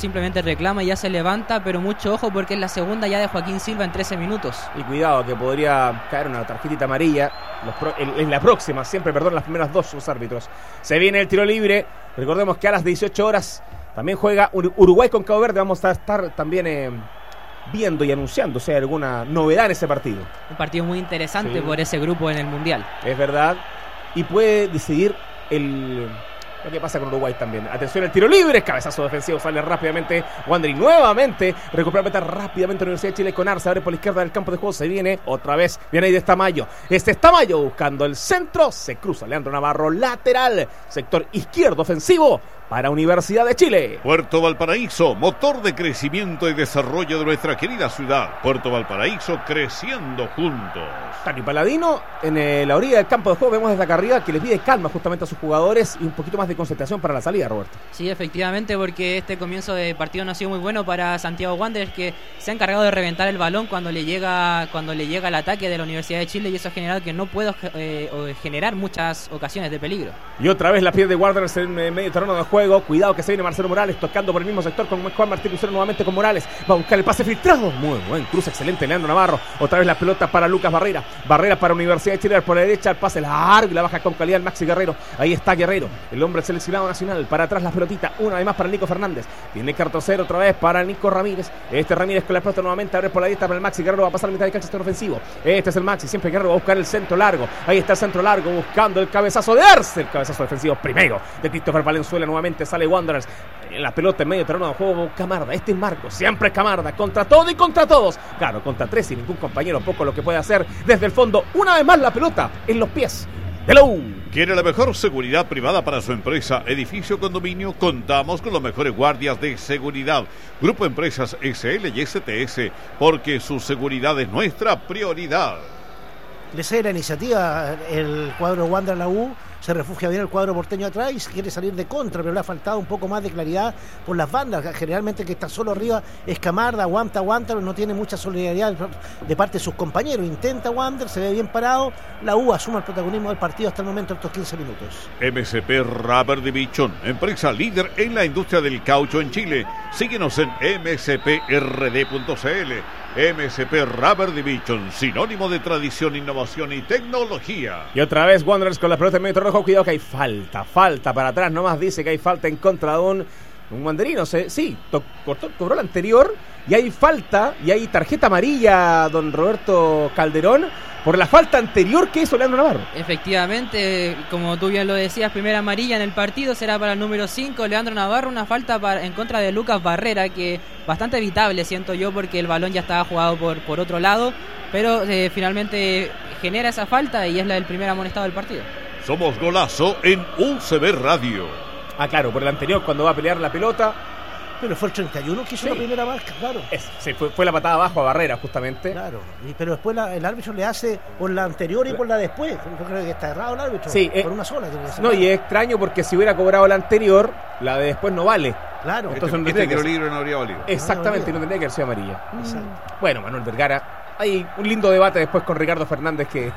Speaker 5: simplemente reclama y ya se levanta, pero mucho ojo porque es la segunda ya de Joaquín Silva en trece minutos.
Speaker 8: Y cuidado que podría caer una tarjetita amarilla los pro, en, en la próxima, siempre, perdón, las primeras dos los árbitros. Se viene el tiro libre, recordemos que a las dieciocho horas también juega Uruguay con Cabo Verde. Vamos a estar también eh, viendo y anunciando si hay alguna novedad en ese partido.
Speaker 5: Un partido muy interesante sí. por ese grupo en el Mundial.
Speaker 8: Es verdad, y puede decidir el... lo que pasa con Uruguay también. Atención, el tiro libre, cabezazo defensivo, sale rápidamente Wander y nuevamente recupera meta rápidamente la Universidad de Chile con Arce, abre por la izquierda del campo de juego, se viene otra vez, viene ahí de Tamayo, este es Tamayo buscando el centro, se cruza Leandro Navarro, lateral, sector izquierdo ofensivo para Universidad de Chile.
Speaker 7: Puerto Valparaíso, motor de crecimiento y desarrollo de nuestra querida ciudad. Puerto Valparaíso, creciendo juntos.
Speaker 8: Tani Paladino, en eh, la orilla del campo de juego, vemos desde acá arriba que le pide calma justamente a sus jugadores y un poquito más de concentración para la salida, Roberto.
Speaker 5: Sí, efectivamente, porque este comienzo de partido no ha sido muy bueno para Santiago Wanderers, que se ha encargado de reventar el balón cuando le llega cuando le llega el ataque de la Universidad de Chile, y eso ha generado que no pueda eh, generar muchas ocasiones de peligro.
Speaker 8: Y otra vez la pierde de Wanderers en eh, medio terreno de juego. Cuidado que se viene Marcelo Morales tocando por el mismo sector con Juan Martín Lucero nuevamente con Morales. Va a buscar el pase filtrado. Muy buen cruce, excelente Leandro Navarro. Otra vez la pelota para Lucas Barrera. Barrera para Universidad de Chile por la derecha. El pase largo y la baja con calidad el Maxi Guerrero. Ahí está Guerrero, el hombre seleccionado nacional. Para atrás la pelotita. Una vez más para Nico Fernández. Tiene que retroceder otra vez para Nico Ramírez. Este Ramírez con la pelota nuevamente. Abre por la derecha para el Maxi Guerrero. Va a pasar a mitad de cancha este ofensivo. Este es el Maxi. Siempre Guerrero va a buscar el centro largo. Ahí está el centro largo buscando el cabezazo de Arce. El cabezazo defensivo primero de Christopher Valenzuela. Nuevamente sale Wanderers. La pelota en medio terreno de juego, Camarda, este es Marco, siempre es Camarda, contra todo y contra todos, claro, contra tres y ningún compañero, poco lo que puede hacer desde el fondo, una vez más la pelota en los pies de la U.
Speaker 7: ¿Quiere la mejor seguridad privada para su empresa, edificio, condominio? Contamos con los mejores guardias de seguridad. Grupo Empresas S L y S T S, porque su seguridad es nuestra prioridad.
Speaker 1: Le cede la iniciativa el cuadro Wander a la U, se refugia bien el cuadro porteño atrás y quiere salir de contra, pero le ha faltado un poco más de claridad por las bandas. Generalmente el que está solo arriba es Camarda, aguanta, aguanta, pero no tiene mucha solidaridad de parte de sus compañeros. Intenta Wander, se ve bien parado, la U asume el protagonismo del partido hasta el momento, estos quince minutos.
Speaker 7: M S P Rubber Division, empresa líder en la industria del caucho en Chile. Síguenos en m s p r d punto c l. M S P Rubber Division, sinónimo de tradición, innovación y tecnología.
Speaker 8: Y otra vez Wanderers con la pelota en medio rojo. Cuidado que hay falta, falta para atrás. Nomás dice que hay falta en contra de un, un wanderino. Se, sí, to, cortó, cobró la anterior y hay falta y hay tarjeta amarilla, don Roberto Calderón, por la falta anterior que hizo Leandro Navarro.
Speaker 5: Efectivamente, como tú bien lo decías, primera amarilla en el partido será para el número cinco, Leandro Navarro, una falta para, en contra de Lucas Barrera, que bastante evitable, siento yo, porque el balón ya estaba jugado por, por otro lado, pero eh, finalmente genera esa falta y es la del primer amonestado del partido.
Speaker 7: Somos Golazo en U C B Radio.
Speaker 8: Ah, claro, por el anterior, cuando va a pelear la pelota.
Speaker 1: Pero fue el treinta y uno que hizo sí. la primera marca, claro.
Speaker 8: Es, sí, fue, fue la patada abajo a Barrera, justamente.
Speaker 1: Claro, y, pero después la, el árbitro le hace por la anterior y por la después. Yo creo que está errado el árbitro.
Speaker 8: Sí,
Speaker 1: por
Speaker 8: eh,
Speaker 1: una sola.
Speaker 8: No, y es extraño porque si hubiera cobrado la anterior, la de después no vale.
Speaker 1: Claro.
Speaker 6: Entonces este, este tiro libre no habría valido.
Speaker 8: Exactamente, no, no tendría que haber sido amarilla.
Speaker 1: Exacto.
Speaker 8: Bueno, Manuel Vergara. Hay un lindo debate después con Ricardo Fernández que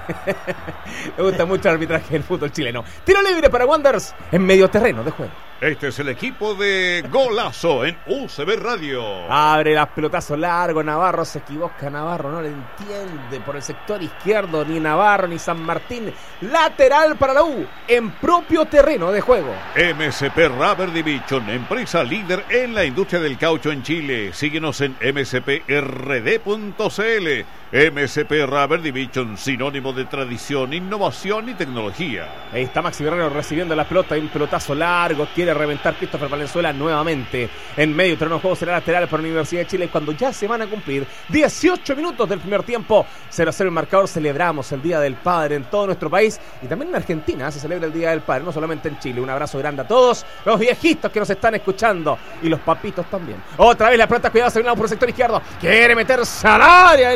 Speaker 8: le gusta mucho el arbitraje del fútbol chileno. Tiro libre para Wanderers en medio terreno de juego.
Speaker 7: Este es el equipo de Golazo en U C B Radio.
Speaker 8: Abre las pelotazos largo, Navarro se equivoca, Navarro no le entiende por el sector izquierdo, ni Navarro ni San Martín. Lateral para la U en propio terreno de juego.
Speaker 7: M S P Rubber Division, empresa líder en la industria del caucho en Chile. Síguenos en m s p r d punto c l. M S P Rubber Division, sinónimo de tradición, innovación y tecnología.
Speaker 8: Ahí está Maxi Guerrero recibiendo la pelota, hay un pelotazo largo, quiere reventar Christopher Valenzuela nuevamente. En medio terreno de juego será lateral por la Universidad de Chile cuando ya se van a cumplir dieciocho minutos del primer tiempo. cero a cero el marcador, celebramos el Día del Padre en todo nuestro país y también en Argentina se celebra el Día del Padre, no solamente en Chile. Un abrazo grande a todos los viejitos que nos están escuchando y los papitos también. Otra vez la pelota, cuidado, se viene por el sector izquierdo, quiere meterse al área Elías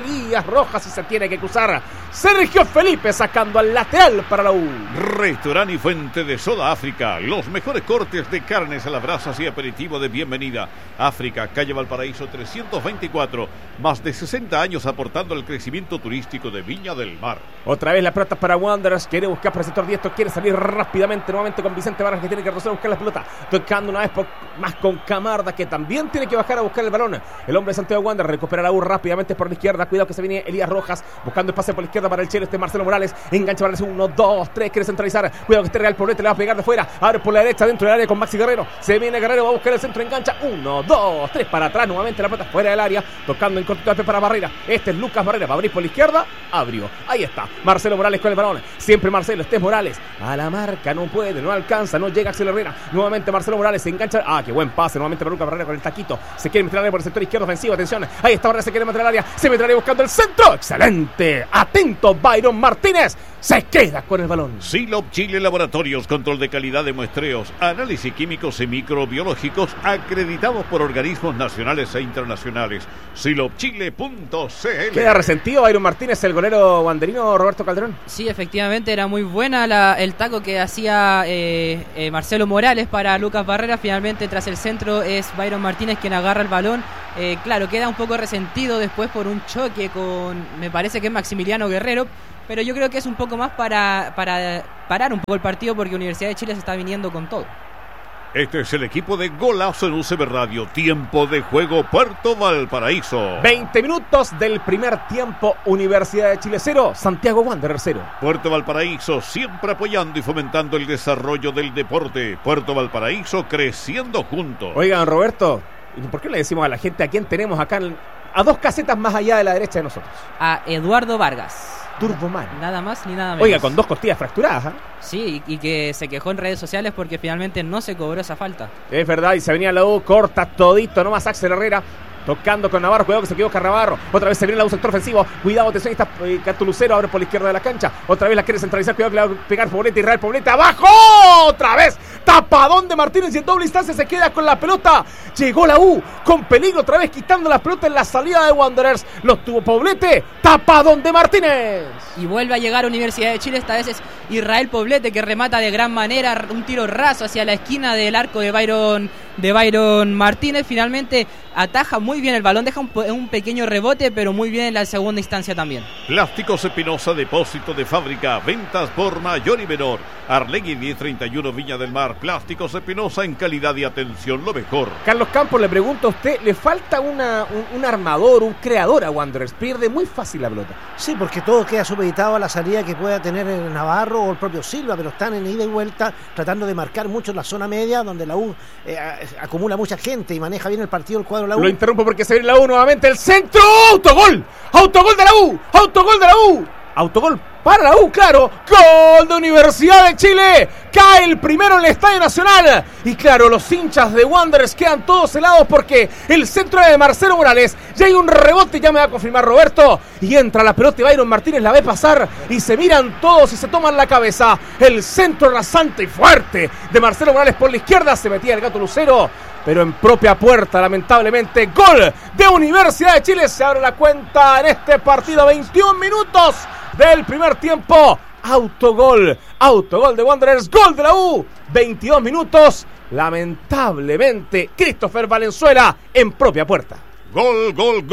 Speaker 8: Elías Rojas y se tiene que cruzar Sergio Felipe sacando al lateral para la U.
Speaker 7: Restaurante y Fuente de Soda África, los mejores cortes de carnes a las brasas y aperitivo de bienvenida. África, calle Valparaíso trescientos veinticuatro, más de sesenta años aportando al crecimiento turístico de Viña del Mar.
Speaker 8: Otra vez la pelota para Wanderers, quiere buscar para el sector diestro, quiere salir rápidamente nuevamente con Vicente Vargas que tiene que retroceder a buscar la pelota, tocando una vez por, más con Camarda que también tiene que bajar a buscar el balón. El hombre de Santiago Wanderers recupera la U rápidamente por la izquierda, cuidado que se viene Elías Rojas buscando espacio por la izquierda para el chelo, este Marcelo Morales, engancha para el uno, dos, tres, quiere centralizar, cuidado que este Real Poblete le va a pegar de fuera, abre por la derecha dentro del área con Maxi Guerrero, se viene Guerrero, va a buscar el centro, engancha, uno, dos, tres, para atrás, nuevamente la pelota fuera del área, tocando en cortito para Barrera, este es Lucas Barrera, va a abrir por la izquierda, abrió, ahí está, Marcelo Morales con el balón, siempre Marcelo, este es Morales, a la marca, no puede, no alcanza, no llega Axel Herrera, nuevamente Marcelo Morales, se engancha, ah, qué buen pase, nuevamente para Lucas Barrera con el taquito, se quiere meter al área por el sector izquierdo ofensivo, atención, ahí está Barrera, se quiere meter al área, se meterá buscando el centro, excelente, atento Byron Martínez, se queda con el balón.
Speaker 7: Silop Chile Laboratorios, control de calidad de muestreos, análisis químicos y microbiológicos acreditados por organismos nacionales e internacionales. silop chile punto c l.
Speaker 8: Queda resentido Byron Martínez, el golero wanderino Roberto Calderón.
Speaker 5: Sí, efectivamente era muy buena la, el taco que hacía eh, eh, Marcelo Morales para Lucas Barrera. Finalmente tras el centro es Byron Martínez quien agarra el balón. Eh, claro, queda un poco resentido después por un choque con, me parece que es Maximiliano Guerrero, pero yo creo que es un poco más para, para parar un poco el partido porque Universidad de Chile se está viniendo con todo.
Speaker 7: Este es el equipo de Golazo en U C B Radio. Tiempo de juego Puerto Valparaíso.
Speaker 8: veinte minutos del primer tiempo. Universidad de Chile cero, Santiago Wanderers cero.
Speaker 7: Puerto Valparaíso siempre apoyando y fomentando el desarrollo del deporte. Puerto Valparaíso creciendo juntos.
Speaker 8: Oigan, Roberto, ¿por qué le decimos a la gente a quién tenemos acá en, a dos casetas más allá de la derecha de nosotros?
Speaker 5: A Eduardo Vargas.
Speaker 8: Turboman.
Speaker 5: Nada más ni nada menos.
Speaker 8: Oiga, con dos costillas fracturadas, ¿eh?
Speaker 5: Sí, y, y que se quejó en redes sociales porque finalmente no se cobró esa falta.
Speaker 8: Es verdad, y se venía la U, corta todito, nomás Axel Herrera. Tocando con Navarro, cuidado que se equivoca Navarro. Otra vez se viene la U sector ofensivo. Cuidado, atención, está eh, Catulucero, abre por la izquierda de la cancha. Otra vez la quiere centralizar, cuidado que le va a pegar Poblete, Israel Poblete, abajo. Otra vez, tapadón de Martínez y en doble instancia se queda con la pelota. Llegó la U, con peligro, otra vez quitando la pelota en la salida de Wanderers. Los tuvo Poblete, tapadón de Martínez.
Speaker 5: Y vuelve a llegar Universidad de Chile, esta vez es Israel Poblete que remata de gran manera, un tiro raso hacia la esquina del arco de Byron, de Byron Martínez. Finalmente ataja muy bien el balón, deja un, un pequeño rebote, pero muy bien en la segunda instancia también.
Speaker 7: Plásticos Espinosa, depósito de fábrica, ventas por mayor y menor. Arlegui diez treinta y uno Viña del Mar. Plásticos Espinosa en calidad y atención, lo mejor.
Speaker 8: Carlos Campos, le pregunto a usted, ¿le falta una, un, un armador, un creador a Wanderers? Pierde muy fácil la pelota.
Speaker 1: Sí, porque todo queda supeditado a la salida que pueda tener el Navarro o el propio Silva, pero están en ida y vuelta tratando de marcar mucho en la zona media, donde la U eh, acumula mucha gente y maneja bien el partido el cuadro de la U.
Speaker 8: Lo interrumpo porque se viene la U nuevamente, el centro, autogol, autogol de la U, autogol de la U, autogol para la U, claro, gol de Universidad de Chile, cae el primero en el Estadio Nacional, y claro, los hinchas de Wanderers quedan todos helados porque el centro es de Marcelo Morales, ya hay un rebote, ya me va a confirmar Roberto, y entra la pelota y Byron Martínez la ve pasar, y se miran todos y se toman la cabeza, el centro rasante y fuerte de Marcelo Morales por la izquierda, se metía el Gato Lucero, pero en propia puerta, lamentablemente, gol de Universidad de Chile, se abre la cuenta en este partido, veintiún minutos del primer tiempo, autogol, autogol de Wanderers, gol de la U, veintidós minutos, lamentablemente, Christopher Valenzuela en propia puerta.
Speaker 7: Gol, gol,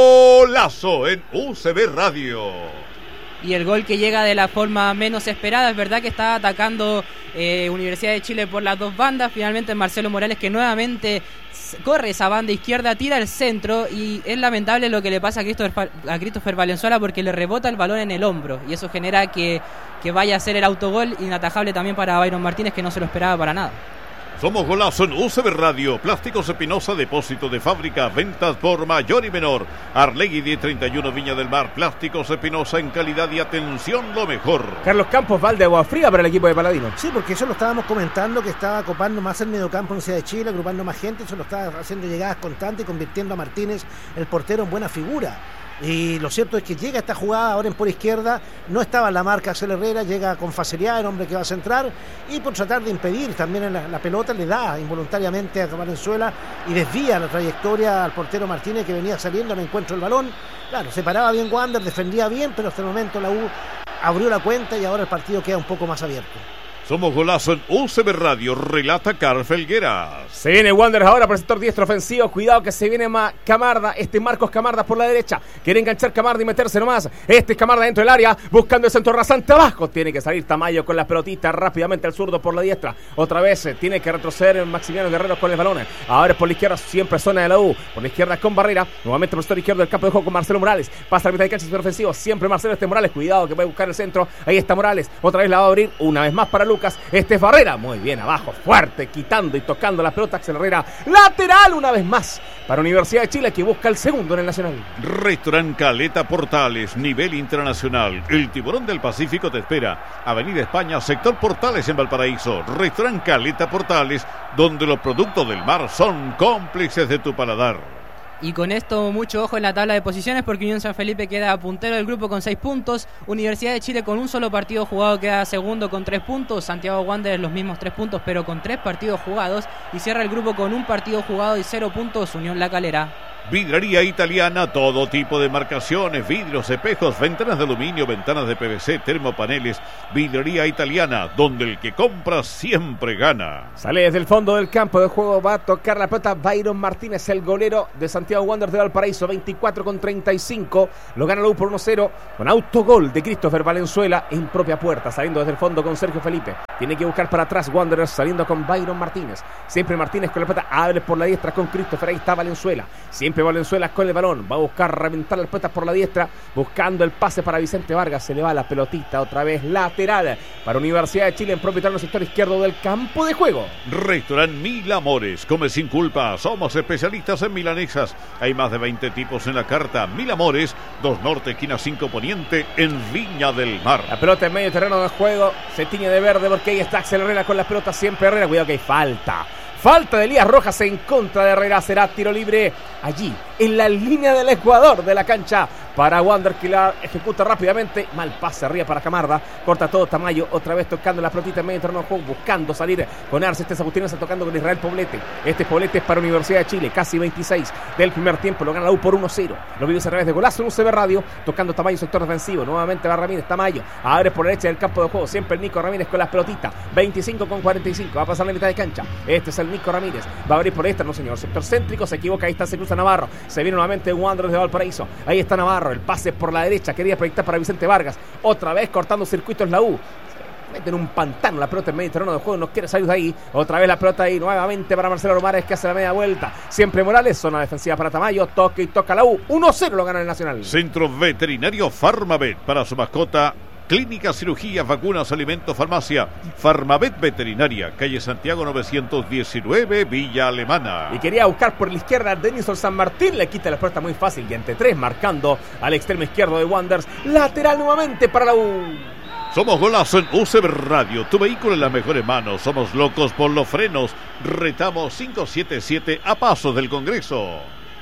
Speaker 7: golazo en U C B Radio.
Speaker 5: Y el gol que llega de la forma menos esperada, es verdad que estaba atacando eh, Universidad de Chile por las dos bandas, finalmente Marcelo Morales que nuevamente corre esa banda izquierda, tira el centro y es lamentable lo que le pasa a Christopher, a Christopher Valenzuela porque le rebota el balón en el hombro y eso genera que, que vaya a ser el autogol inatajable también para Byron Martínez que no se lo esperaba para nada.
Speaker 7: Somos Golazo en U C B Radio. Plásticos Espinosa, depósito de fábrica, ventas por mayor y menor. Arlegui diez treinta y uno Viña del Mar. Plásticos Espinosa en calidad y atención, lo mejor.
Speaker 8: Carlos Campos, balde agua fría para el equipo de Paladino.
Speaker 1: Sí, porque eso lo estábamos comentando, que estaba copando más el mediocampo en Universidad de Chile, agrupando más gente, eso lo estaba haciendo llegadas constantes y convirtiendo a Martínez, el portero, en buena figura. Y lo cierto es que llega esta jugada ahora en por izquierda, no estaba en la marca Axel Herrera, llega con facilidad el hombre que va a centrar y por tratar de impedir también en la, la pelota le da involuntariamente a Valenzuela y desvía la trayectoria al portero Martínez, que venía saliendo al encuentro del balón. Claro, se paraba bien Wander, defendía bien, pero hasta el momento la U abrió la cuenta y ahora el partido queda un poco más abierto.
Speaker 7: Somos Golazo en U C B Radio, relata Carl Felgueras.
Speaker 8: Se viene Wanderers ahora por el sector diestro ofensivo. Cuidado que se viene Ma Camarda. Este Marcos Camarda por la derecha. Quiere enganchar Camarda y meterse nomás. Este es Camarda dentro del área, buscando el centro rasante abajo. Tiene que salir Tamayo con las pelotitas rápidamente al zurdo por la diestra. Otra vez eh, tiene que retroceder Maximiliano Guerrero con el balón. Ahora es por la izquierda, siempre zona de la U. Por la izquierda con Barrera. Nuevamente por el sector izquierdo del campo de juego con Marcelo Morales. Pasa a la mitad de cancha, sector ofensivo. Siempre Marcelo, este Morales. Cuidado que puede buscar el centro. Ahí está Morales. Otra vez la va a abrir. Una vez más para Lucas. Este es Barrera, muy bien abajo, fuerte, quitando y tocando la pelota. Axel Herrera, lateral una vez más para Universidad de Chile, que busca el segundo en el Nacional.
Speaker 7: Restaurant Caleta Portales, nivel internacional. El Tiburón del Pacífico te espera. Avenida España, sector Portales en Valparaíso. Restaurant Caleta Portales, donde los productos del mar son cómplices de tu paladar.
Speaker 5: Y con esto mucho ojo en la tabla de posiciones, porque Unión San Felipe queda puntero del grupo con seis puntos, Universidad de Chile con un solo partido jugado queda segundo con tres puntos, Santiago Wanderers los mismos tres puntos pero con tres partidos jugados, y cierra el grupo con un partido jugado y cero puntos Unión La Calera.
Speaker 7: Vidrería Italiana, todo tipo de marcaciones, vidrios, espejos, ventanas de aluminio, ventanas de P V C, termopaneles. Vidrería Italiana, donde el que compra siempre gana.
Speaker 8: Sale desde el fondo del campo de juego, va a tocar la pelota Byron Martínez, el golero de Santiago Wanderers de Valparaíso, veinticuatro con treinta y cinco. Lo gana la U por uno cero con autogol de Christopher Valenzuela en propia puerta, saliendo desde el fondo con Sergio Felipe. Tiene que buscar para atrás Wanderers, saliendo con Byron Martínez. Siempre Martínez con la pelota, abre por la diestra con Christopher, ahí está Valenzuela. Siempre Valenzuela con el balón, va a buscar reventar las pelotas por la diestra, buscando el pase para Vicente Vargas. Se le va la pelotita, otra vez lateral para Universidad de Chile en propio terreno sector izquierdo del campo de juego.
Speaker 7: Restaurant Mil Amores, come sin culpa, somos especialistas en milanesas. Hay más de veinte tipos en la carta. Mil Amores, dos Norte, esquina cinco Poniente, en Viña del Mar.
Speaker 8: La pelota en medio terreno del juego, se tiñe de verde porque ahí está Axel Herrera con la pelota, siempre Herrera, cuidado que hay falta. Falta de Elías Rojas en contra de Herrera, será tiro libre allí, en la línea del Ecuador de la cancha para Wander, que la ejecuta rápidamente. Mal pase arriba para Camarda, corta todo Tamayo, otra vez tocando la pelotita en medio terreno del juego, buscando salir con Arce. Este Agustín está tocando con Israel Poblete. Este Poblete es para Universidad de Chile, casi veintiséis del primer tiempo, lo gana la U por uno cero. Lo vives a través de Golazo en U C B Radio, tocando Tamayo, sector defensivo. Nuevamente va Ramírez, Tamayo, abre por la derecha del campo de juego, siempre el Nico Ramírez con las pelotitas, veinticinco con cuarenta y cinco, va a pasar la mitad de cancha. Este es el Nico Ramírez, va a abrir por esta, no señor, sector céntrico, se equivoca, ahí está, se cruza Navarro, se viene nuevamente Wanderers de Valparaíso, ahí está Navarro, el pase por la derecha, quería proyectar para Vicente Vargas, otra vez cortando circuitos la U, se mete en un pantano la pelota en medio terreno de juego, no quiere salir de ahí, otra vez la pelota ahí, nuevamente para Marcelo Romares, que hace la media vuelta, siempre Morales, zona defensiva para Tamayo, toque y toca la U, uno cero lo gana el Nacional.
Speaker 7: Centro Veterinario Farmavet, para su mascota, clínica, cirugías, vacunas, alimentos, farmacia. Farmavet Veterinaria, calle Santiago novecientos diecinueve, Villa Alemana.
Speaker 8: Y quería buscar por la izquierda a Denison San Martín, le quita la pelota muy fácil y entre tres marcando al extremo izquierdo de Wanderers, lateral nuevamente para la U.
Speaker 7: Somos Golazo en U C B Radio, tu vehículo en las mejores manos. Somos locos por los frenos. Retamos cinco siete siete a pasos del Congreso.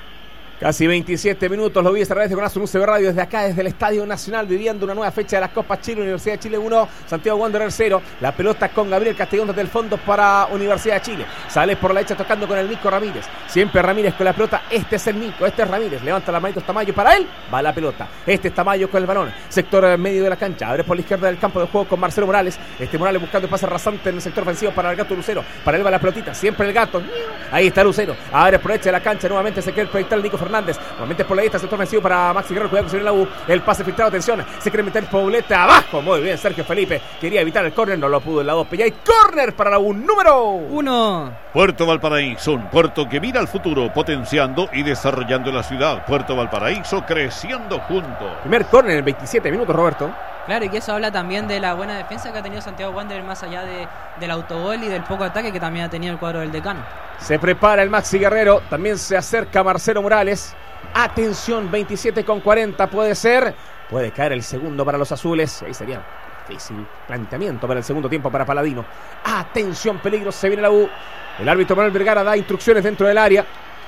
Speaker 8: Casi veintisiete minutos, lo vi a través de Golazo en U C B Radio desde acá, desde el Estadio Nacional, viviendo una nueva fecha de la Copa Chile. Universidad de Chile uno, Santiago Wanderers cero. La pelota con Gabriel Castellón desde el fondo para Universidad de Chile. Sale por la derecha tocando con el Nico Ramírez. Siempre Ramírez con la pelota. Este es el Nico, este es Ramírez. Levanta la manito Tamayo para él. Va la pelota. Este es Tamayo con el balón. Sector medio de la cancha. Abre por la izquierda del campo de juego con Marcelo Morales. Este Morales buscando el pase rasante en el sector ofensivo para el Gato Lucero. Para él va la pelotita. Siempre el Gato. Ahí está Lucero. Abre por la derecha de la cancha. Nuevamente se quiere proyectar el Nico Fernández. Nuevamente por la derecha, sector ofensivo para Maxi Guerrero, cuidado que se viene la U, el pase filtrado, atención, se quiere meter Poblete abajo, muy bien Sergio Felipe, quería evitar el córner, no lo pudo el lado, pero ya hay córner para la U, número
Speaker 5: uno.
Speaker 7: Puerto Valparaíso, un puerto que mira al futuro, potenciando y desarrollando la ciudad. Puerto Valparaíso, creciendo juntos.
Speaker 8: Primer córner en veintisiete minutos, Roberto.
Speaker 5: Claro, y que eso habla también de la buena defensa que ha tenido Santiago Wanderers, más allá de, del autogol y del poco ataque que también ha tenido el cuadro del Decano.
Speaker 8: Se prepara el Maxi Guerrero, también se acerca Marcelo Morales. Atención, veintisiete con cuarenta, puede ser, puede caer el segundo para los azules, ahí sería difícil planteamiento para el segundo tiempo para Paladino. Atención, peligro, se viene la U, el árbitro Manuel Vergara da instrucciones dentro del área,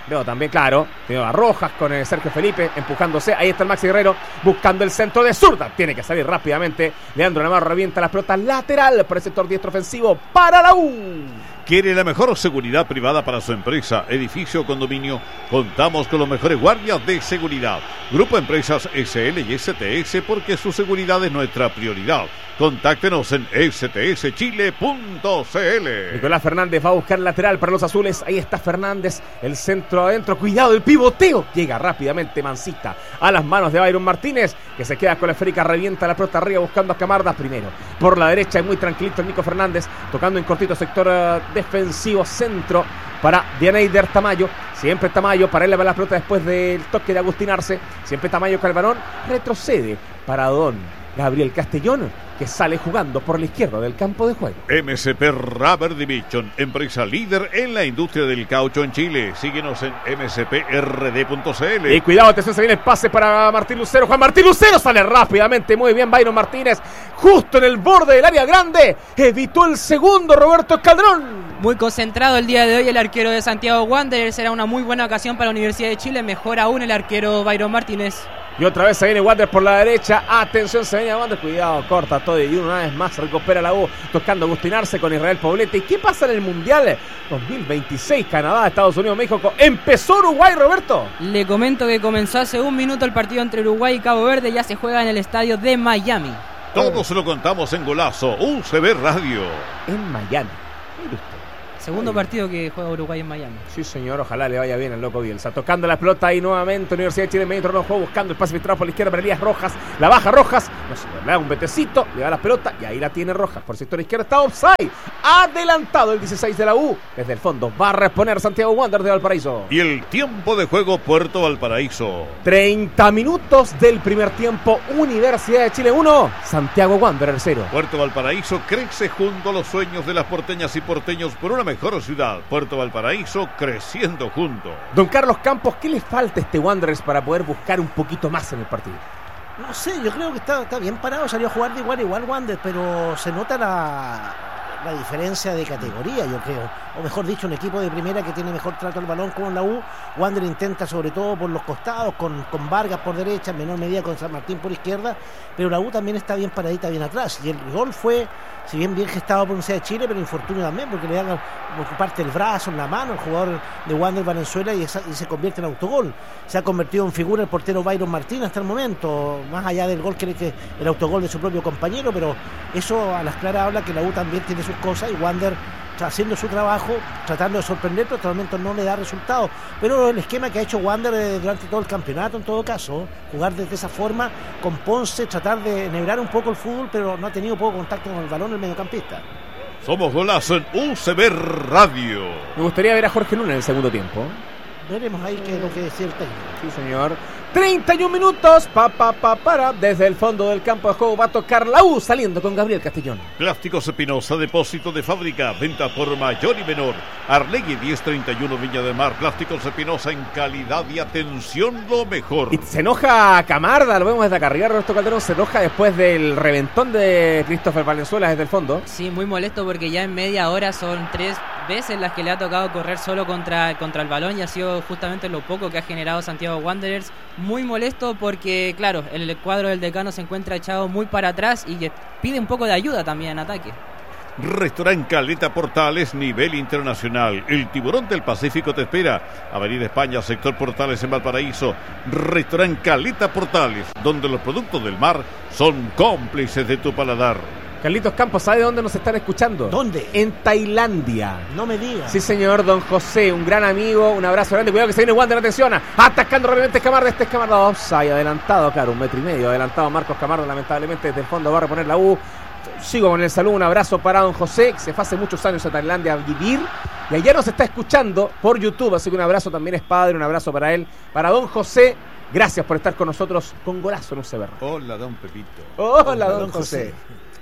Speaker 8: Veo también, claro, tiene a Rojas con el Sergio Felipe empujándose. Ahí está el Maxi Guerrero buscando el centro de zurda. Tiene que salir rápidamente. Leandro Navarro revienta la pelota lateral por el sector diestro ofensivo para la U.
Speaker 7: ¿Quiere la mejor seguridad privada para su empresa, edificio o condominio? Contamos con los mejores guardias de seguridad. Grupo Empresas S L y S T S, porque su seguridad es nuestra prioridad. Contáctenos en s t s chile punto c l.
Speaker 8: Nicolás Fernández va a buscar lateral para los azules. Ahí está Fernández, el centro adentro. Cuidado, el pivoteo. Llega rápidamente Mancita a las manos de Byron Martínez, que se queda con la esférica, revienta la pelota arriba buscando a Camardas primero. Por la derecha, y muy tranquilito el Nico Fernández, tocando en cortito sector uh, defensivo centro para Dianeider Tamayo. Siempre Tamayo, para él le va la pelota después del toque de Agustín Arce. Siempre Tamayo con el balón, retrocede para Don Gabriel Castellón, que sale jugando por la izquierda del campo de juego.
Speaker 7: M S P Rubber Division, empresa líder en la industria del caucho en Chile. Síguenos en m s p r d punto c l.
Speaker 8: Y cuidado, atención, se viene el pase para Martín Lucero. Juan Martín Lucero sale rápidamente, muy bien Byron Martínez, justo en el borde del área grande. Evitó el segundo Roberto Escaldrón.
Speaker 5: Muy concentrado el día de hoy el arquero de Santiago Wanderers. Será una muy buena ocasión para la Universidad de Chile. Mejor aún el arquero Byron Martínez.
Speaker 8: Y otra vez se viene Wanderers por la derecha. Atención, se viene Wanderers. Cuidado, corta todo. Y una vez más recupera la U. Tocando Agustín Arce con Israel Poblete. ¿Y qué pasa en el Mundial dos mil veintiséis? Canadá, Estados Unidos, México. Empezó Uruguay, Roberto.
Speaker 5: Le comento que comenzó hace un minuto el partido entre Uruguay y Cabo Verde. Ya se juega en el estadio de Miami.
Speaker 7: Todo se lo contamos en Golazo U C B Radio.
Speaker 8: En Miami. Mire usted.
Speaker 5: Segundo partido que juega Uruguay en Miami.
Speaker 8: Sí, señor, ojalá le vaya bien al loco Bielsa. Tocando la pelota ahí nuevamente, Universidad de Chile en medio terreno de juego, buscando el pase filtrado por la izquierda para Elías Rojas. La baja Rojas, no sé, le da un betecito, le da la pelota y ahí la tiene Rojas. Por el sector izquierdo está offside. Adelantado el dieciséis de la U. Desde el fondo va a reponer Santiago Wanderers de Valparaíso.
Speaker 7: Y el tiempo de juego, Puerto Valparaíso.
Speaker 8: treinta minutos del primer tiempo. Universidad de Chile uno, Santiago Wanderers cero.
Speaker 7: Puerto Valparaíso crece junto a los sueños de las porteñas y porteños por una mejor ciudad. Puerto Valparaíso creciendo junto.
Speaker 8: Don Carlos Campos, ¿qué le falta a este Wanderers para poder buscar un poquito más en el partido?
Speaker 1: No sé, yo creo que está, está bien parado, salió a jugar de igual a igual Wanderers, pero se nota la, la diferencia de categoría, yo creo. O mejor dicho, un equipo de primera que tiene mejor trato al balón como la U. Wanderers intenta sobre todo por los costados, con, con Vargas por derecha, en menor medida con San Martín por izquierda, pero la U también está bien paradita, bien atrás. Y el gol fue, si bien bien gestado por Universidad de Chile, pero infortunio también, porque le dan por parte el brazo, en la mano, el jugador de Wanderers Valenzuela, y, esa, y se convierte en autogol. Se ha convertido en figura el portero Byron Martínez hasta el momento, más allá del gol que, que el autogol de su propio compañero, pero eso a las claras habla que la U también tiene sus cosas, y Wanderers haciendo su trabajo, tratando de sorprender, pero hasta el momento no le da resultados. Pero el esquema que ha hecho Wanderers durante todo el campeonato, en todo caso, jugar de esa forma, con Ponce, tratar de enhebrar un poco el fútbol, pero no ha tenido poco contacto con el balón el mediocampista.
Speaker 7: Somos Golazo en U C B Radio.
Speaker 8: Me gustaría ver a Jorge Luna en el segundo tiempo.
Speaker 1: Veremos ahí qué es lo que decía el técnico.
Speaker 8: Sí, señor. treinta y un minutos, pa, pa, pa, para. Desde el fondo del campo de juego va a tocar la U, saliendo con Gabriel Castellón.
Speaker 7: Plásticos Espinosa, depósito de fábrica, venta por mayor y menor. Arlegui diez treinta y uno Viña del Mar. Plásticos Espinosa, en calidad y atención lo mejor.
Speaker 8: Y se enoja Camarda, lo vemos desde acá arriba. Roberto Calderón se enoja después del reventón de Christopher Valenzuela desde el fondo.
Speaker 5: Sí, muy molesto porque ya en media hora son tres veces las que le ha tocado correr solo contra, contra el balón, y ha sido justamente lo poco que ha generado Santiago Wanderers. Muy molesto porque, claro, el cuadro del decano se encuentra echado muy para atrás y pide un poco de ayuda también en ataque.
Speaker 7: Restaurante Caleta Portales, nivel internacional. El Tiburón del Pacífico te espera. Avenida España, sector Portales en Valparaíso. Restaurante Caleta Portales, donde los productos del mar son cómplices de tu paladar.
Speaker 8: Carlitos Campos, ¿sabe dónde nos están escuchando?
Speaker 1: ¿Dónde?
Speaker 8: En Tailandia.
Speaker 1: No me digas.
Speaker 8: Sí, señor, don José, un gran amigo, un abrazo grande. Cuidado que se viene Wander, atención. Atacando rápidamente Camarda, este es Camarda offside, adelantado, claro, un metro y medio. Adelantado Marcos Camarda, lamentablemente desde el fondo va a reponer la U. Sigo con el saludo, un abrazo para don José, que se fue hace muchos años a Tailandia a vivir. Y ayer nos está escuchando por YouTube, así que un abrazo, también es padre, un abrazo para él. Para don José, gracias por estar con nosotros con Golazo en U C B.
Speaker 6: Hola, don Pepito.
Speaker 8: Hola, don, don José.
Speaker 1: José.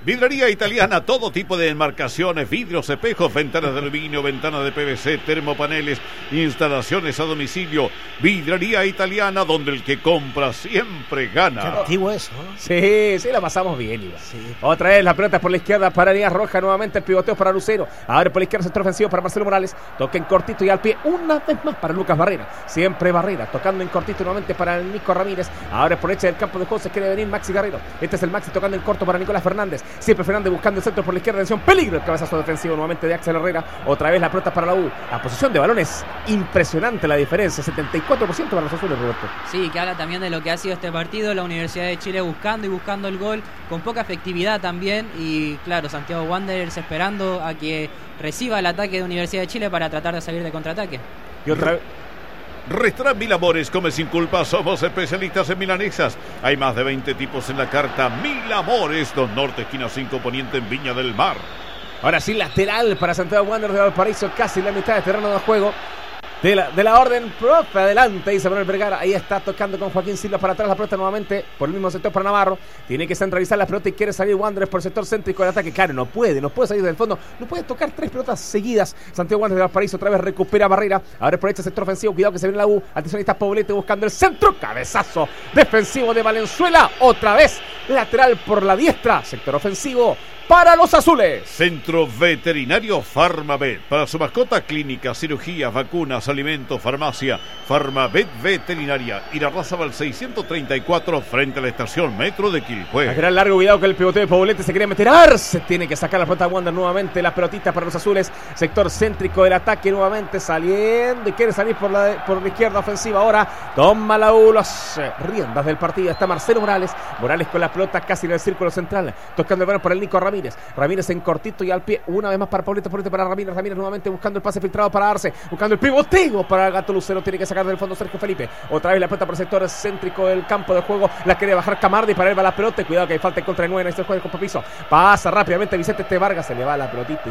Speaker 7: Vidrería Italiana, todo tipo de enmarcaciones, vidrios, espejos, ventanas de aluminio, ventanas de P V C, termopaneles, instalaciones a domicilio. Vidrería Italiana, donde el que compra siempre gana.
Speaker 1: Qué antiguo eso, ¿no?
Speaker 8: Sí, sí, la pasamos bien, Iván. Sí. Otra vez la pelota por la izquierda para Elías Roja, nuevamente el pivoteo para Lucero. Ahora por la izquierda, centro ofensivo para Marcelo Morales. Toca en cortito y al pie, una vez más para Lucas Barrera. Siempre Barrera, tocando en cortito nuevamente para el Nico Ramírez. Ahora por derecha del campo de juego se quiere venir Maxi Guerrero. Este es el Maxi tocando en corto para Nicolás Fernández. Siempre Fernández buscando el centro por la izquierda. Atención, peligro el cabezazo defensivo nuevamente de Axel Herrera. Otra vez la pelota para la U. La posición de balón es impresionante, la diferencia, setenta y cuatro por ciento para los azules, Roberto.
Speaker 5: Sí, que habla también de lo que ha sido este partido. La Universidad de Chile buscando y buscando el gol con poca efectividad también. Y claro, Santiago Wanderers esperando a que reciba el ataque de Universidad de Chile para tratar de salir de contraataque.
Speaker 8: Y otra vez.
Speaker 7: Restaurant Mil Amores, come sin culpa, somos especialistas en milanesas. Hay más de veinte tipos en la carta. Mil Amores, Don Norte, esquina cinco Poniente en Viña del Mar.
Speaker 8: Ahora sí, lateral para Santiago Wanderers de Valparaíso, casi la mitad de terreno de juego. De la, de la orden propia, adelante, dice Manuel Vergara. Ahí está tocando con Joaquín Silva para atrás la pelota nuevamente por el mismo sector para Navarro. Tiene que centralizar la pelota y quiere salir Wanderers por el sector céntrico del ataque. Claro, no puede, no puede salir del fondo. No puede tocar tres pelotas seguidas. Santiago Wanderers de Valparaíso otra vez recupera Barrera. Ahora por este sector ofensivo, cuidado que se viene la U. Atención, ahí está Poblete buscando el centro. Cabezazo defensivo de Valenzuela. Otra vez lateral por la diestra. Sector ofensivo para los azules.
Speaker 7: Centro Veterinario Farmavet. Para su mascota, clínica, cirugías, vacunas, alimentos, farmacia. Farmavet Veterinaria. Irarrázaval seiscientos treinta y cuatro frente a la estación Metro de Quilpué.
Speaker 8: A gran largo, cuidado que el pivoteo de Poblete se quiere meter. Arce tiene que sacar la pelota a Wander nuevamente. La pelotita para los azules. Sector céntrico del ataque nuevamente saliendo y quiere salir por la, por la izquierda ofensiva. Ahora toma la U las riendas del partido. Está Marcelo Morales. Morales con la pelota casi en el círculo central. Tocando el balón por el Nico Ramírez. Ramírez en cortito y al pie, una vez más para Poblete, Poblete para Ramírez, Ramírez nuevamente buscando el pase filtrado para Arce, buscando el pivoteo para Gato Lucero, tiene que sacar del fondo Sergio Felipe, otra vez la pelota por el sector céntrico del campo de juego, la quiere bajar Camardi, para él va la pelota, cuidado que hay falta en contra de nueve, en este juego con Papizo, pasa rápidamente Vicente Este Vargas, se le va la pelotita.